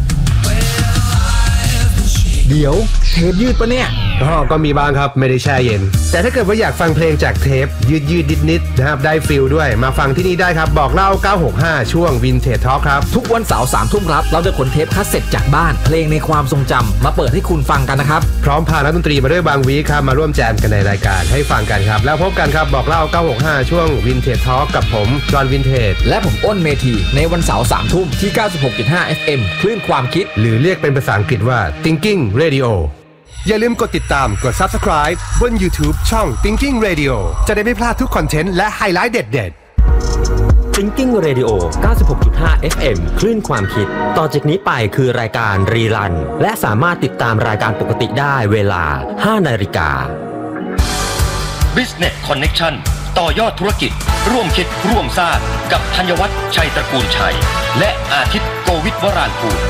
S8: เดี๋ยวเทปยืดปะเนี่ยอ๋อก็มีบ้างครับไม่ได้แช่เย็นแต่ถ้าเกิดว่าอยากฟังเพลงจากเทปยืดยืดนิดนิดนะครับได้ฟิลด้วยมาฟังที่นี่ได้ครับบอกเล่าเก้าหกห้าช่วง Vintage Talk ครับ
S3: ทุกวันเสาร์สามทุ่มครับเราจะขนเทปคัสเซ็ตจากบ้านเพลงในความทรงจำมาเปิดให้คุณฟังกันนะครับ
S8: พร้อมพานักดนตรีมาด้วยบางวีครับมาร่วมแจมกันในรายการให้ฟังกันครับแล้วพบกันครับบอกเล่าเก้าหกห้าช่วง Vintage Talk กับผมจอห์นวินเทจ
S3: และผมอ้นเมธีในวันเสาร์สามทุ่มที่ เก้าสิบหกจุดห้า เอฟ เอ็ม คลื่นความคิด
S8: หรือเรียกเป็นภาษาอังกฤษว่า Thinking Radioอย่าลืมกดติดตามกด Subscribe บน YouTube ช่อง Thinking Radio จะได้ไม่พลาดทุกคอนเทนต์และไฮไลท์เด็ดๆ
S9: Thinking Radio เก้าสิบหกจุดห้า เอฟ เอ็ม คลื่นความคิดต่อจากนี้ไปคือรายการรีรันและสามารถติดตามรายการปกติได้เวลา ห้านาฬิกา
S10: Business Connection ต่อยอดธุรกิจร่วมคิดร่วมสร้างกับธัญวัฒน์ชัยตระกูลชัยและอาทิตย์โกวิทวรานภูมิ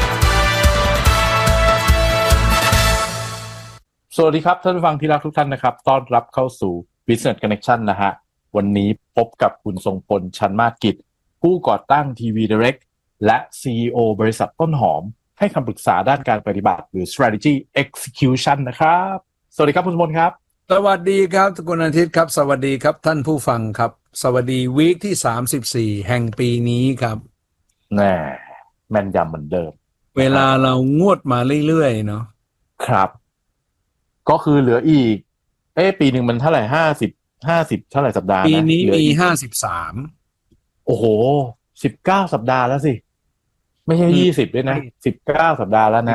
S11: สวัสดีครับท่านผู้ฟังที่รักทุกท่านนะครับต้อนรับเข้าสู่ Business Connection นะฮะวันนี้พบกับคุณทรงพลชันมาศกิจผู้ก่อตั้ง ที วี Direct และ ซี อี โอ บริษัทต้นหอมให้คำปรึกษาด้านการปฏิบัติหรือ Strategy Execution นะครับสวัสดีครับคุณทรงพลครับ
S12: สวัสดีครับคุณอาทิตย์ครับสวัสดีครับท่านผู้ฟังครับสวัสดีวีคที่สามสิบสี่แห่งปีนี้ครับ
S11: แน่แม่นยำเหมือนเดิม
S12: เวลาเรางวดมาเรื่อยๆเนาะ
S11: ครับก็คือเหลืออีกเอ๊ะปีหนึ่งมันเท่าไหร่ห้าสิบห้าสิบเท่าไหร่สัปดาห์นะ
S12: ปีนี้มีห้าสิบสาม
S11: โอ้โหสิบเก้าสัปดาห์แล้วสิไม่ใช่ยี่สิบด้วยนะสิบเก้าสัปดาห์แล้วนะ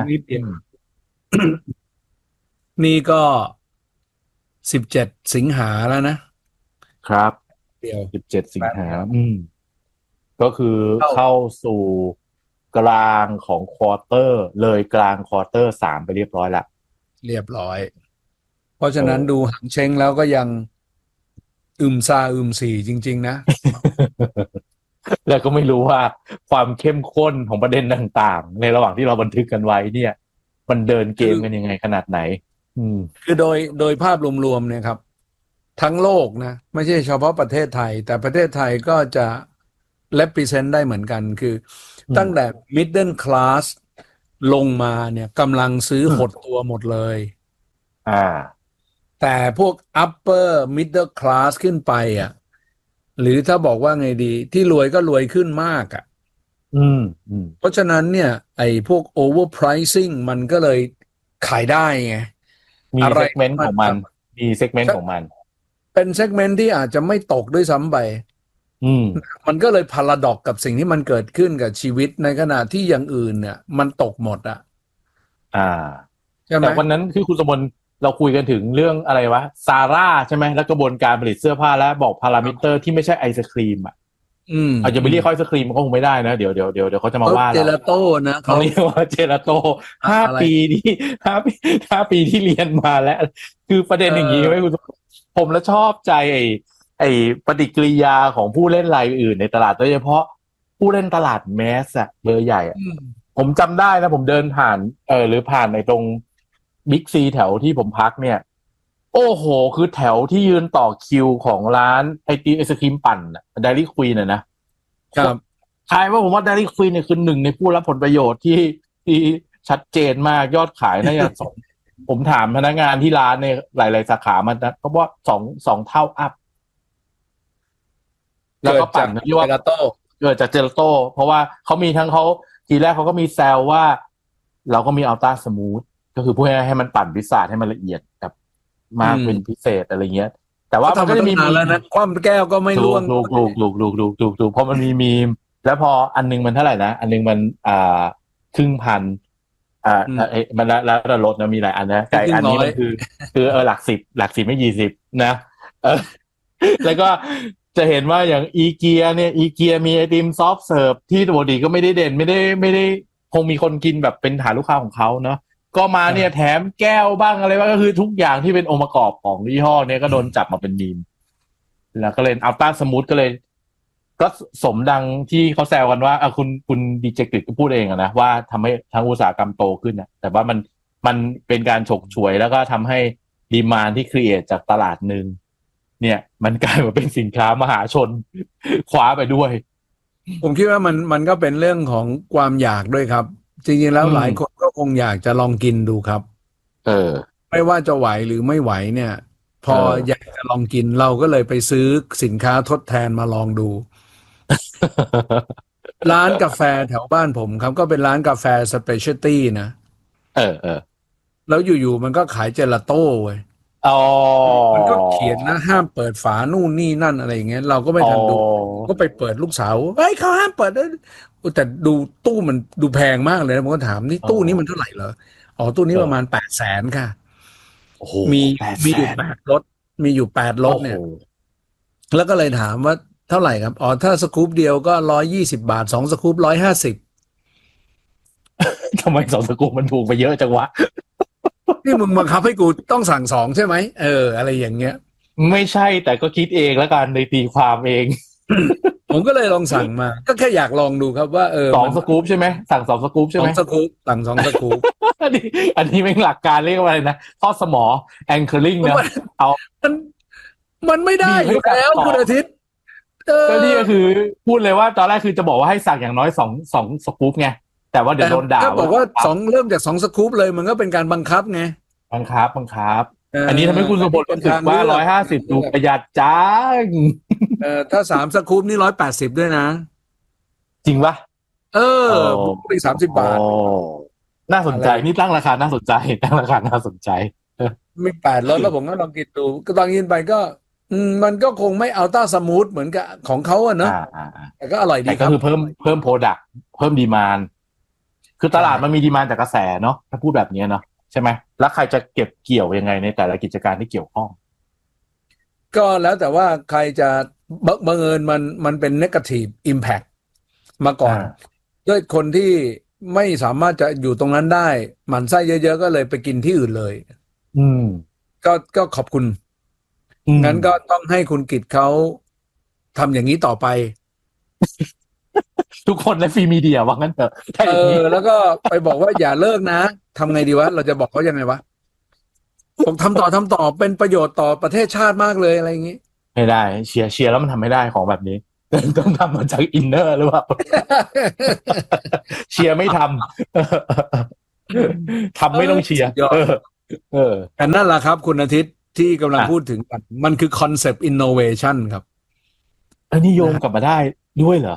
S12: นี่ก็สิบเจ็ดสิงหาแล้วนะครับ
S11: เดียวสิบเจ็ดสิงหาอืมก็คือเข้าสู่กลางของควอเตอร์เลยกลางควอเตอร์สามไปเรียบร้อยละ
S12: เรียบร้อยเพราะฉะนั้นดูหางเช้งแล้วก็ยังอึมซาอึมสี่จริงๆนะ
S11: แล้วก็ไม่รู้ว่าความเข้มข้นของประเด็นต่างๆในระหว่างที่เราบันทึกกันไว้เนี่ยมันเดินเกมกันยังไงขนาดไหนอืม
S12: คือโดยโดยภาพรวมๆเนี่ยครับทั้งโลกนะไม่ใช่เฉพาะประเทศไทยแต่ประเทศไทยก็จะ represent ได้เหมือนกันคือตั้งแต่ middle class ลงมาเนี่ยกำลังซื้อหดตัวหมดเลย
S11: อ่า
S12: แต่พวก upper middle class ขึ้นไปอ่ะหรือถ้าบอกว่าไงดีที่รวยก็รวยขึ้นมากอ่ะ
S11: อืมอืม
S12: เพราะฉะนั้นเนี่ยไอ้พวก overpricing มันก็เลยขายได้ไง
S11: มีเซกเมนต์ของมันมีเซกเมนต์ของมัน
S12: เป็นเซกเมนต์ที่อาจจะไม่ตกด้วยซ้ำไป
S11: อืม
S12: มันก็เลยพาราดอกกับสิ่งที่มันเกิดขึ้นกับชีวิตในขณะที่อย่างอื่นเนี่ยมันตกหมดอ่ะ
S11: อ่า
S12: ใช่ไหม
S11: แต่วันนั้นคือคุณสมบัติเราคุยกันถึงเรื่องอะไรวะซาร่าใช่ไหมแล้วกระบวนการผลิตเสื้อผ้าแล้วบอกพารามิเตอร์ที่ไม่ใช่ไอศครีมอ่ะ
S12: อืม
S11: อาจจะไปเรียกไอศครีมมันก็คงไม่ได้นะเดี๋ยวเดี๋ยวเดี๋ยวเดี๋ยวเขาจะมาว่าเรา
S12: เจลาโต้นะ
S11: เขาเรียกว่าเจลาโต้ห้าปีที่ห้าปีห้าปีที่เรียนมาแล้วคือประเด็นอย่างนี้ไหมคุณผมแล้วชอบใจไอ้ไอ้ปฏิกิริยาของผู้เล่นรายอื่นในตลาดโดยเฉพาะผู้เล่นตลาดแมสอะเบอร์ใหญ่อะผมจำได้นะผมเดินผ่านเออหรือผ่านในตรงบิ๊กซีแถวที่ผมพักเนี่ยโอ้โหคือแถวที่ยืนต่อคิวของร้านไอติมไอศครีมปั่นอะไดรี่ควีนอะนะครับใช่ว่าผมว่าไดรี่ควีนเนี่ยคือหนึ่งในผู้รับผลประโยชน์ที่ที่ชัดเจนมากยอดขายน่าจะสอง ผมถามพนักงานที่ร้านในหลายๆสาขามันนะเขาบอกสองสองเท่าอัพแล้วก็ปั่นที่ว่าเกิดจากเจลาโต้เพราะว่าเขามีทั้งเขาทีแรกเขาก็มีแซวว่าเราก็มีอัลต้าสมูทก็คือผู้ให้ให้มันปั่นพิซซ่าให้มันละเอียดแบบมากเป็นพิเศษอะไรเงี้ยแต่ว่ามันก็จะมีมี
S12: แล้วนะคว่ำแก้วก็ไม่ร่วง
S11: ลูกลูกลูกลูกลูกลูกลูกเพราะมันมีมีมแล้วพออันนึงมันเท่าไหร่นะอันนึงมันอ่าครึ่งพันอ่าเอ้มันแล้วแล้วรถนะมีหลายอันนะแต่อันนี้มันคือคือเออหลักสิบหลักสิบไม่ยี่สิบนะเออแล้วก็จะเห็นว่าอย่างอีเกียเนี่ยอีเกียมีไอติมซอฟต์เสิร์ฟที่ปกติก็ไม่ได้เด่นไม่ได้ไม่ได้คงมีคนกินแบบเป็นฐานลูกค้าของเขาเนาะก็มาเนี่ยแถมแก้วบ้างอะไรบ้างก็คือทุกอย่างที่เป็นองค์ประกอบของยี่ห้อเนี่ยก็โดนจับมาเป็นมีมแล้วก็เลยอัลต้าสมูทก็เลยก็สมดังที่เขาแซวกันว่าอ่ะคุณคุณดีเจกฤษก็พูดเองอะนะว่าทำให้ทั้งอุตสาหกรรมโตขึ้นนะแต่ว่ามันมันเป็นการฉกฉวยแล้วก็ทำให้ดีมานด์ที่ครีเอทจากตลาดนึงเนี่ยมันกลายมาเป็นสินค้ามหาชนคว้าไปด้วย
S12: ผมคิดว่ามันมันก็เป็นเรื่องของความอยากด้วยครับจริงๆแล้วหลายคนก็คงอยากจะลองกินดูครับ
S11: เออ
S12: ไม่ว่าจะไหวหรือไม่ไหวเนี่ยพออยากจะลองกินเราก็เลยไปซื้อสินค้าทดแทนมาลองดู ร้านกาแฟแถวบ้านผมครับก็เป็นร้านกาแฟสเปเชียลตี้นะ
S11: เออเออ
S12: แล้วอยู่ๆมันก็ขายเจลาโต้เว้ย
S11: อ๋อ
S12: มันก็เขียนนะห้ามเปิดฝานู่นนี่นั่นอะไรอย่างเงี้ยเราก็ไม่ทันดูก็ไปเปิดลูกสาวเฮ้ยเขาห้ามเปิดแต่ดูตู้มันดูแพงมากเลยนะผมก็ถามนี่ตู้นี้มันเท่าไหร่เหรออ๋อตู้นี้ประมาณแปดแสนค่ะมีมีอยู่แปดรถมีอยู่แปดรถเนี่ยแล้วก็เลยถามว่าเท่าไหร่ครับอ๋อถ้าสกู๊ปเดียวก็ร้อยยี่สิบบาทสองสกู๊ปร้อยห้าสิบ
S11: ทำไมสองสกู๊ปมันถูกไปเยอะจังวะ
S12: นี่มึงบังคับให้กูต้องสั่งสองใช่ไหมเอออะไรอย่างเงี้ย
S11: ไม่ใช่แต่ก็คิดเองแล้วกันในตีความเอง
S12: ผมก็เลยลองสั่งมาก็แค่อยากลองดูครับว่าเออ
S11: สองสกู๊ปใช่ไหมสั่งสองสกู๊ปใช่ไหม
S12: สองสกู๊ปสั่งสองสกู๊ป
S11: อันนี้อันนี้เป็นหลักการเรียกว่าอะไรนะทอดสมอแองเกิลลิ่งนะเอา
S12: มันมันไม่ได้อยู่แล้วคุณอาทิตย์
S11: ก็นี่ก็คือพูดเลยว่าตอนแรกคือจะบอกว่าให้สั่งอย่างน้อยสองสองสกู๊ปไงแต่ว่าเดี๋ยวโดนด่า
S12: ถ้าบอกว่าสองเริ่มจากสองสกู๊ปเลยมันก็เป็นการบังคับไง
S11: บังคับบังคับอันนี้ทำให้คุณสมบัติรู้สึกว่าร้อยห้าสิบดูประหยัดจัง
S12: เออถ้าสามสกู๊ปนี่ร้อยแปดสิบด้วยนะ
S11: จริงปะ
S12: เออไปสามสิบบาท
S11: น่าสนใจนี่ตั้งราคาน่าสนใจตั้งราคาน่าสนใจ
S12: มีแปดรถแล้วผมก็ลองกินดูก็ตอนกินไปก็อืมมันก็คงไม่อัลต้าสมูทเหมือนกับของเขาอะเนอะแต่ก็อร่อยดี
S11: แต่ก็คือเพิ่มเพิ่มโปรดักต์เพิ่มดีมานด์คือตลาดมันมีดีมานด์จากกระแสเนาะถ้าพูดแบบนี้เนาะใช่ไหมแล้วใครจะเก็บเกี่ยวยังไงในแต่ละกิจการที่เกี่ยวข้อง
S12: ก็แล้วแต่ว่าใครจะบังเอิญมันมันเป็น negative impact มาก่อนด้วยคนที่ไม่สามารถจะอยู่ตรงนั้นได้หมั่นไส้เยอะๆก็เลยไปกินที่อื่นเลย
S11: อืม
S12: ก็ก็ขอบคุณงั้นก็ต้องให้คุณกิตเขาทำอย่างนี้ต่อไป
S11: ทุกคนในฟรีมีเดียว่างั้นเถอะ
S12: เออแล้วก็ไปบอกว่าอย่าเลิกนะทำไงดีวะเราจะบอกเขายังไงวะผมทำต่อทำต่อเป็นประโยชน์ต่อประเทศชาติมากเลยอะไรอย่างนี้
S11: ไม่ได้เชียร์เชียร์แล้วมันทำไม่ได้ของแบบนี้ต้องทำมาจากอินเนอร์หรือเปล่า เชียร์ไม่ทำทำไม่ต้องเชียร์เออเออ
S12: แต่นั่นแหละครับคุณอาทิตย์ที่กำลังพูดถึงกันมันคือคอนเซปต์อินโนเวชันครับ
S11: อันนี้โยงกลับมาได้ด้วยเหรอ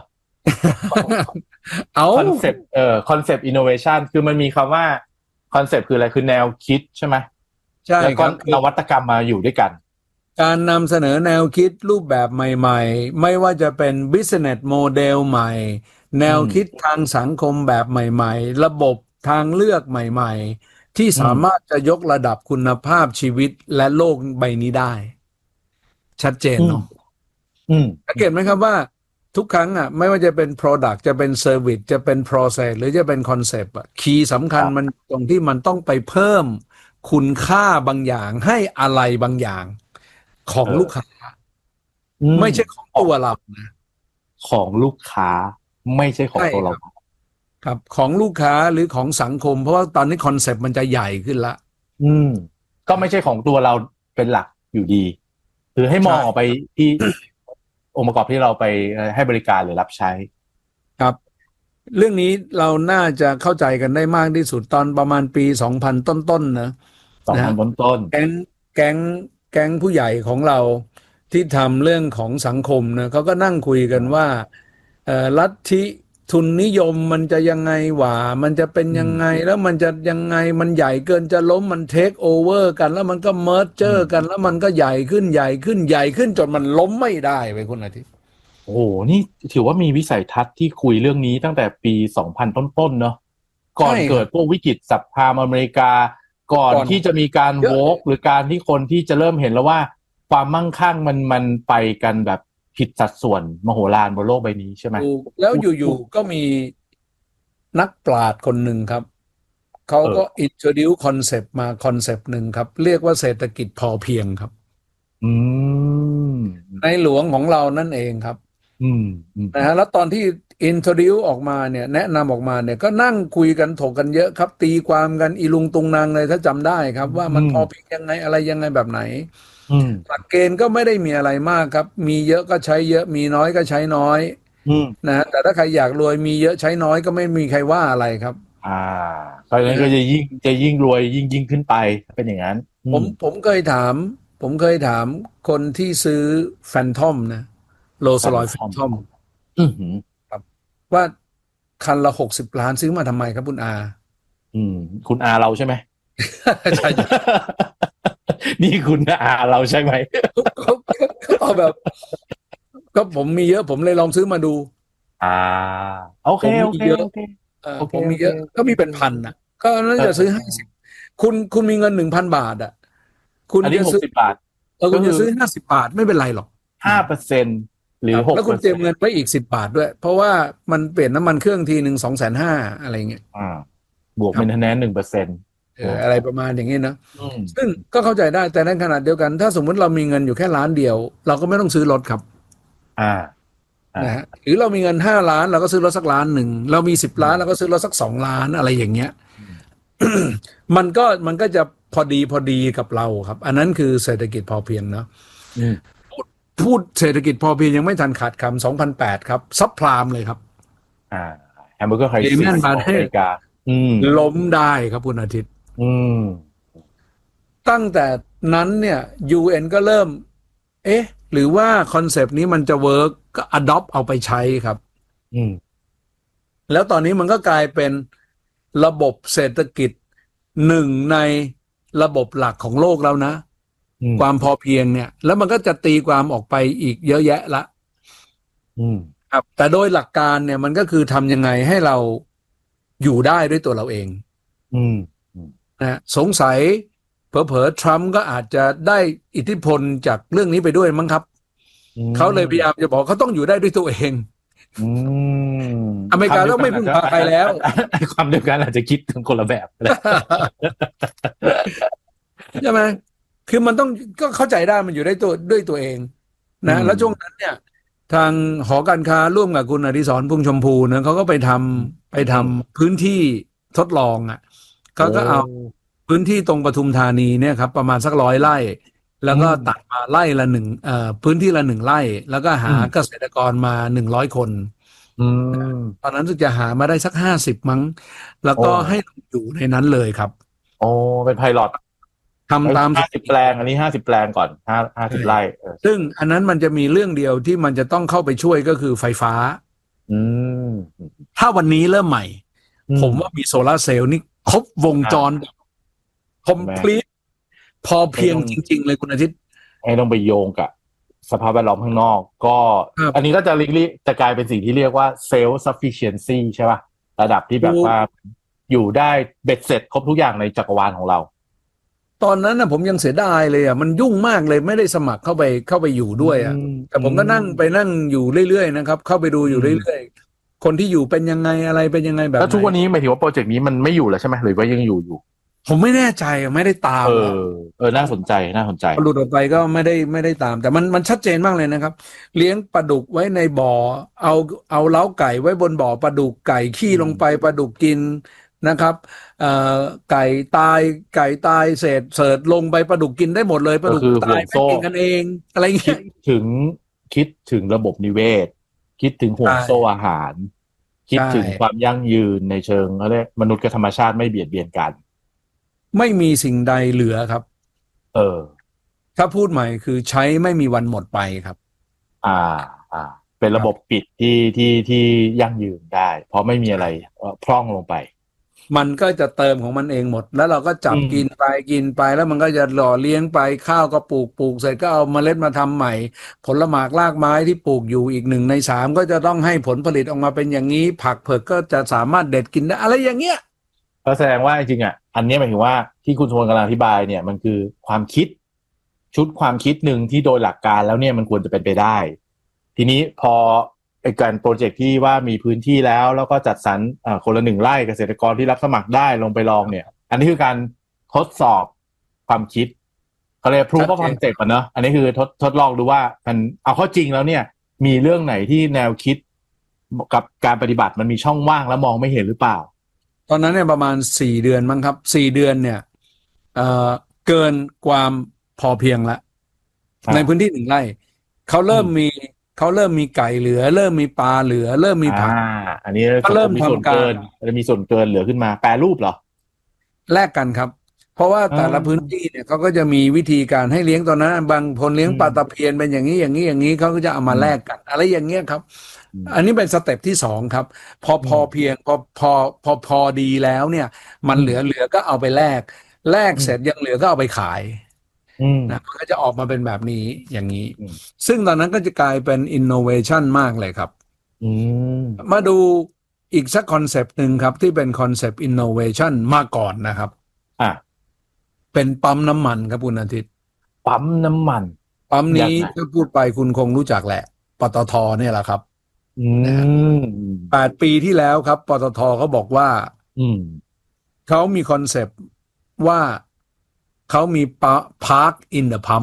S12: เอา
S11: คอนเซปต์เอ่อคอนเซปต์อินโนเวชันคือมันมีคำว่าคอนเซปต์คืออะไรคือแนวคิดใช่ไหม
S12: ใช่
S11: แล้วก็นวัตกรรมมาอยู่ด้วยกัน
S12: การนำเสนอแนวคิดรูปแบบใหม่ๆไม่ว่าจะเป็น business model ใหม่แนวคิดทางสังคมแบบใหม่ๆระบบทางเลือกใหม่ๆที่สามารถจะยกระดับคุณภาพชีวิตและโลกใบนี้ได้ชัดเจนเนาะสังเกตไหมครับว่าทุกครั้งอ่ะไม่ว่าจะเป็น product จะเป็น service จะเป็น process หรือจะเป็น concept อ่ะคีย์สำคัญมันตรงที่มันต้องไปเพิ่มคุณค่าบางอย่างให้อะไรบางอย่างของลูกค้าไม่ใช่ของตัวเรานะ
S11: ของลูกค้าไม่ใช่ของตัวเรา
S12: ครับของลูกค้าหรือของสังคมเพราะว่าตอนนี้คอนเซปต์มันจะใหญ่ขึ้นละ
S11: อืมก็ไม่ใช่ของตัวเราเป็นหลักอยู่ดีคือให้มองออกไปที่องค์ประกอบที่เราไปให้บริการหรือรับใช้
S12: ครับเรื่องนี้เราน่าจะเข้าใจกันได้มากที่สุดตอนประมาณปีสองพันต้นๆนะ
S11: สองพันต้น
S12: ๆแก๊งแก๊งแก๊งผู้ใหญ่ของเราที่ทำเรื่องของสังคมนะเขาก็นั่งคุยกันว่าเอ่อลัทธิทุนนิยมมันจะยังไงหว่ามันจะเป็นยังไงแล้วมันจะยังไงมันใหญ่เกินจะล้มมันเทคโอเวอร์กันแล้วมันก็เมิร์จเจอร์กันแล้วมันก็ใหญ่ขึ้นใหญ่ขึ้นใหญ่ขึ้นจนมันล้มไม่ได้ไปคุณอาทิตย์
S11: โอ้โหนี่ถือว่ามีวิสัยทัศน์ที่คุยเรื่องนี้ตั้งแต่ปีสองพันต้นๆเนาะก่อนเกิดพวกวิกฤตสับพามอเมริกาก่อนที่จะมีการโวกหรือการที่คนที่จะเริ่มเห็นแล้วว่าความมั่งคั่งมันมันไปกันแบบผิดสัดส่วนมโหฬารบนโลกใบนี้ใช่ไหม
S12: แล้วอยู่ๆก็มีนักปราชญ์คนหนึ่งครับเขาก็ introduce คอนเซปต์มาคอนเซปต์หนึ่งครับเรียกว่าเศรษฐกิจพอเพียงครับ
S11: อืม
S12: ในหลวงของเรานั่นเองครับ
S11: อืม
S12: นะฮะแล้วตอนที่ introduce ออกมาเนี่ยแนะนำออกมาเนี่ยก็นั่งคุยกันถกกันเยอะครับตีความกันอีลุงตุงนางเลยถ้าจำได้ครับว่ามันพอเพียงยังไงอะไรยังไงแบบไหนหลักเกณฑ์ก็ไม่ได้มีอะไรมากครับมีเยอะก็ใช้เยอะมีน้อยก็ใช้น้อยนะแต่ถ้าใครอยากรวยมีเยอะใช้น้อยก็ไม่มีใครว่าอะไรครับ
S11: อ่าเพราะฉะนั้นก็จะยิ่งจะยิ่งรวยยิ่งยิ่งขึ้นไปเป็นอย่างนั้น
S12: ผมผมเคยถามผมเคยถามคนที่ซื้อแฟนทอมนะโรลส์รอยซ์แฟนทอมครับว่าคันละหกสิบล้านซื้อมาทำไมครับคุณอา
S11: อืมคุณอาเราใช่ไหม
S12: ใช่
S11: นี่คุณอาเราใช่ไหม
S12: ก็แบบก็ผมมีเยอะผมเลยลองซื้อมาดู
S11: อ่าโอเคโอเคโอเค
S12: ผมมีเยอะก็มีเป็นพันนะก็น่าจะซื้อห้าสิบคุณคุณมีเงินหนึ่งพันบาทอ่ะ
S11: คุณจะซื้อบาท
S12: เออคุณจะซื้อห้าสิบบาทไม่เป็นไรหรอก
S11: ห้าเปอร์เซ็นต์หรือหก
S12: แล้วคุณเตรียมเงินไว้อีกสิบบาทด้วยเพราะว่ามันเปลี่ยนน้ำมันเครื่องทีหนึ่งสองแสนห้าอะไรเงี้ย
S11: อ่าบวกเป็นคะแนนหนึ่งเปอร์เซ็นต์
S12: เอออะไรประมาณอย่างนี้นะซึ่งก็เข้าใจได้แต่ในขณะเดียวกันถ้าสมมุติเรามีเงินอยู่แค่ล้านเดียวเราก็ไม่ต้องซื้อรถครับ
S11: อ่า
S12: นะฮะหรือเรามีเงินห้าล้านเราก็ซื้อรถสักล้านหนึ่งเรามีสิบล้านเราก็ซื้อรถสักสองล้านอะไรอย่างเงี้ย มันก็มันก็จะพอดีพอดีกับเราครับอันนั้นคือเศรษฐกิจพอเพียงเนาะพูดเศรษฐกิจพอเพียงยังไม่ทันขาดคำสองพันแปดครับซับพลามเลยครับ
S11: อ่าแฮมเบอร์เกอร์ไครซิสของอเมริกา
S12: ล้มได้ครับคุณอาทิตย์ตั้งแต่นั้นเนี่ย ยู เอ็น ก็เริ่มเอ๊ะหรือว่าคอนเซปต์นี้มันจะเวิร์กก็ adopt เอาไปใช้ครับแล้วตอนนี้มันก็กลายเป็นระบบเศรษฐกิจหนึ่งในระบบหลักของโลกแล้วนะความพอเพียงเนี่ยแล้วมันก็จะตีความออกไปอีกเยอะแยะละครับแต่โดยหลักการเนี่ยมันก็คือทำยังไงให้เราอยู่ได้ด้วยตัวเราเองนะสงสัยเผลอๆทรัมป์ก็อาจจะได้อิทธิพลจากเรื่องนี้ไปด้วยมั้งครับเขาเลยพยายามจะบอกเขาต้องอยู่ได้ด้วยตัวเอง
S11: อืม
S12: อเมริกาต้องไม่พึ่งพาใครแล้ว
S11: ความเดียวกันอาจจะคิดถึงคนละแบบ
S12: ใช่ไหมคือมันต้องก็เข้าใจได้มันอยู่ได้ตัวด้วยตัวเองนะแล้วช่วงนั้นเนี่ยทางหอการค้าร่วมกับคุณอดิศรพุ่งชมพูนะเขาก็ไปทำไปทำพื้นที่ทดลองอ่ะเขาก็เอาพื้นที่ตรงปทุมธานีเนี่ยครับประมาณสักร้อยไร่แล้วก็ตัดมาไร่ละหนึ่งเอ่อพื้นที่ละหนึ่งไร่แล้วก็หาเกษตรกรมาหนึ่งร้อยคนตอนนั้นรู้สึกจะหามาได้สักห้าสิบมั้งแล้วก็ให้อยู่ในนั้นเลยครับ
S11: โอ้เป็นไพลอต
S12: ทำตาม
S11: ห้าสิบแปลงอันนี้ห้าสิบแปลงก่อนห้าห้าสิบไร่
S12: ซึ่งอันนั้นมันจะมีเรื่องเดียวที่มันจะต้องเข้าไปช่วยก็คือไฟฟ้า
S11: อืม
S12: ถ้าวันนี้เริ่มใหม่ผมว่ามีโซลาร์เซลล์นี่ครบวงจรคอมพลีทพอเพียงจริงๆเลยคุณอาทิตย์
S11: ไอ้ต้องไปโยงกับสภาพแวดล้อมข้างนอกก็อันนี้ก็จะลิกจะกลายเป็นสิ่งที่เรียกว่า self sufficiency ใช่ป่ะระดับที่แบบว่าอยู่ได้เบ็ดเสร็จครบทุกอย่างในจักรวาลของเรา
S12: ตอนนั้นนะผมยังเสียดายเลยอ่ะมันยุ่งมากเลยไม่ได้สมัครเข้าไปเข้าไปอยู่ด้วยอ่ะแต่ผมก็นั่งไปนั่งอยู่เรื่อยๆนะครับเข้าไปดูอยู่เรื่อยๆคนที่อยู่เป็นยังไงอะไรเป็นยังไงแบบ
S11: แล้วทุกวันนี้หมายถึงว่าโปรเจกต์นี้มันไม่อยู่แล้วใช่ไหมหรือว่ายังอยู่อยู่
S12: ผมไม่แน่ใจไม่ได้ตาม
S11: เออเออน่าสนใจน่าสนใจ
S12: หลุดออกไปก็ไม่ได้ไม่ได้ตามแต่มันมันชัดเจนมากเลยนะครับเลี้ยงปลาดุกไว้ในบ่อเอาเอาเล้าไก่ไว้บนบ่อปลาดุกไก่ขี้ลงไปปลาดุกกินนะครับเอ่อไก่ตายไก่ตายเศษเศษลงไปปลาดุกกินได้หมดเลยปลาดุกตายไม่กินกันเองอะไรเงี้ย
S11: ถึงคิดถึงระบบนิเวศคิดถึงห่วงโซ่อาหารคิดถึงความยั่งยืนในเชิงเขาเรียกมนุษย์กับธรรมชาติไม่เบียดเบียนกัน
S12: ไม่มีสิ่งใดเหลือครับ
S11: เออ
S12: ถ้าพูดใหม่คือใช้ไม่มีวันหมดไปครับ
S11: อ่าอ่าเป็นระบบปิดที่ที่ที่ยั่งยืนได้เพราะไม่มีอะไรพร่องลงไป
S12: มันก็จะเติมของมันเองหมดแล้วเราก็จับกินไปกินไปแล้วมันก็จะหล่อเลี้ยงไปข้าวก็ปลูกปลูกเสร็จก็เอาเมล็ดมาทำใหม่ผลหมากรากไม้ที่ปลูกอยู่อีกหนึ่งในสามก็จะต้องให้ผลผลิตออกมาเป็นอย่างนี้ผักเผือกก็จะสามารถเด็ดกินได้อะไรอย่างเงี้ย
S11: ก็แสดงว่าจริงๆอ่ะอันนี้หมายถึงว่าที่คุณชวนกำลังอธิบายเนี่ยมันคือความคิดชุดความคิดหนึ่งที่โดยหลักการแล้วเนี่ยมันควรจะเป็นไปได้ทีนี้พอไอ้การโปรเจกต์ที่ว่ามีพื้นที่แล้วแล้วก็จัดสรรอ่าคนละหนึ่งไร่เกษตรกรที่รับสมัครได้ลงไปลองเนี่ยอันนี้คือการทดสอบความคิดเขาเรียก proof of concept อ่ะเนอะอันนี้คือทดทดลองดูว่ามันเอาเข้าจริงแล้วเนี่ยมีเรื่องไหนที่แนวคิดกับการปฏิบัติมันมีช่องว่างแล้วมองไม่เห็นหรือเปล่า
S12: ตอนนั้นเนี่ยประมาณสี่เดือนมั้งครับสี่เดือนเนี่ยเอ่อเกินความพอเพียงละในพื้นที่หนึ่งไร่เขาเริ่มมีเขาเริ่มมีไก่เหลือเริ่มมีปลาเหลือเริ่มมีผัก
S11: อ่าอันนี้ก็เริ่มมีส่วนเกินจะมีส่วนเกินเหลือขึ้นมาแปรรูปเหรอ
S12: แลกกันครับเพราะว่าแต่ละพื้นที่เนี่ยเขาก็จะมีวิธีการให้เลี้ยงตอนนั้นบางคนเลี้ยงปลาตะเพียนเป็นอย่างนี้อย่างนี้อย่างนี้เขาก็จะเอามาแลกกันอะไรอย่างเงี้ยครับอันนี้เป็นสเต็ปที่สองครับพอพอเพียงพอพอพอพอดีแล้วเนี่ยมันเหลือเหลือก็เอาไปแลกแลกเสร็จยังเหลือก็เอาไปขายนะมันก็จะออกมาเป็นแบบนี้อย่างนี้ซึ่งตอนนั้นก็จะกลายเป็นอินโนเวชันมากเลยครับมาดูอีกสักคอนเซปต์หนึ่งครับที่เป็นคอนเซปต์อินโนเวชันมาก่อนนะครับ
S11: อ่ะ
S12: เป็นปั๊มน้ำมันครับคุณอาทิตย์
S11: ปั๊มน้ำมัน
S12: ปั๊มนี้ถ้าพูดไปคุณคงรู้จักแหละปตทเนี่ยแหละครับแปดปีที่แล้วครับปตทเขาบอกว่าเขามีคอนเซปต์ว่าเขามีพาร์คอินเดอะพัม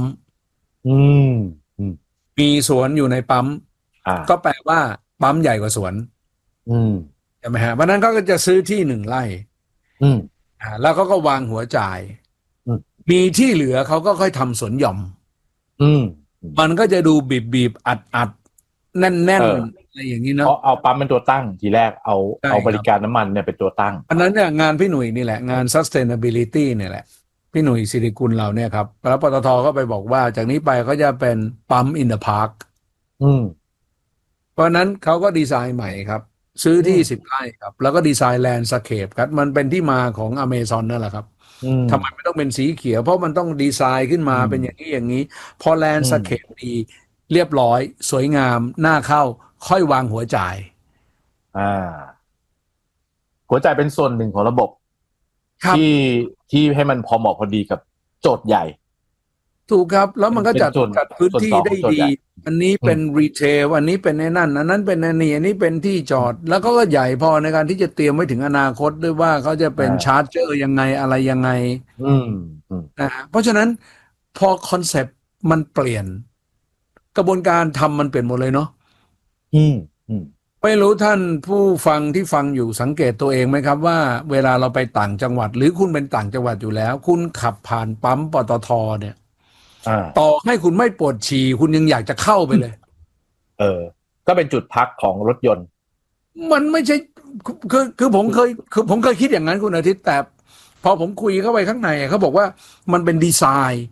S12: มีสวนอยู่ในปั๊มก็แปลว่าปั๊มใหญ่กว่าสวนใช่ไหมฮะเพราะนั้นเขาก็จะซื้อที่หนึ่งไร่แล้วเขาก็วางหัวจ่ายมีที่เหลือเขาก็ค่อยทำสวนหย่อมมันก็จะดูบีบบีบอัดอัดแน่นแน่นอะไรอย่างนี้เนาะ
S11: เอาเอาปั๊มเป็นตัวตั้งทีแรกเอาเอาบริการน้ำมันเนี่ยเป็นตัวตั้ง
S12: อันนั้นเนี่ยงานพี่หนุ่ยนี่แหละงาน sustainability เนี่ยแหละพี่หนุ่ยสิริกุลเราเนี่ยครับแล้วปตทก็ไปบอกว่าจากนี้ไปเขาจะเป็นปั๊ม in the park
S11: อืม
S12: เพราะนั้นเขาก็ดีไซน์ใหม่ครับซื้อที่สิบไร่ครับแล้วก็ดีไซน์แลนด์สเคปครับมันเป็นที่มาของอเมซอนนั่นแหละครับทำไมไม่ต้องเป็นสีเขียวเพราะมันต้องดีไซน์ขึ้นมาเป็นอย่างนี้อย่างนี้พอแลนด์สเคปดีเรียบร้อยสวยงามน่าเข้าค่อยวางหัวจ่าย
S11: อ่าหัวจ่ายเป็นส่วนหนึ่งของระบบที่ที่ให้มันพอเหมาะพอดีกับโจทย์ใหญ่
S12: ถูกครับแล้วมันก็จัด
S11: เป็นส่วน
S12: จัดพื้นที่
S11: ส่วน
S12: ได้
S11: ส่วน
S12: ดี
S11: ใหญ่
S12: อันนี้เป็นรีเทลอันนี้เป็นในนั่นอันนั้นเป็นในนี่อันนี้เป็นที่จอด แล้วก็ก็ใหญ่พอในการที่จะเตรียมไว้ถึงอนาคตด้วยว่าเขาจะเป็น
S11: อ่า
S12: ชาร์จเจอร์ยังไงอะไรยังไง
S11: อืมอืม
S12: นะฮะเพราะฉะนั้นพอคอนเซปต์มันเปลี่ยน กระบวนการทำมันเปลี่ยนหมดเลยเนาะ
S11: อืมอืม
S12: ไม่รู้ท่านผู้ฟังที่ฟังอยู่สังเกตตัวเองไหมครับว่าเวลาเราไปต่างจังหวัด หรือคุณเป็นต่างจังหวัดอยู่แล้ว คุณขับผ่านปั๊มปตทเนี่ย
S11: อ่า
S12: ต่อให้คุณไม่ปวดฉี่คุณยังอยากจะเข้าไปเลย
S11: เออ ก็เป็นจุดพักของรถยนต์
S12: มันไม่ใช่คือคือคือผมเคยคือผมเคยคิดอย่างนั้นคุณอาทิตย์แต่พอผมคุยเข้าไปข้างในเขาบอกว่ามันเป็นดีไซน์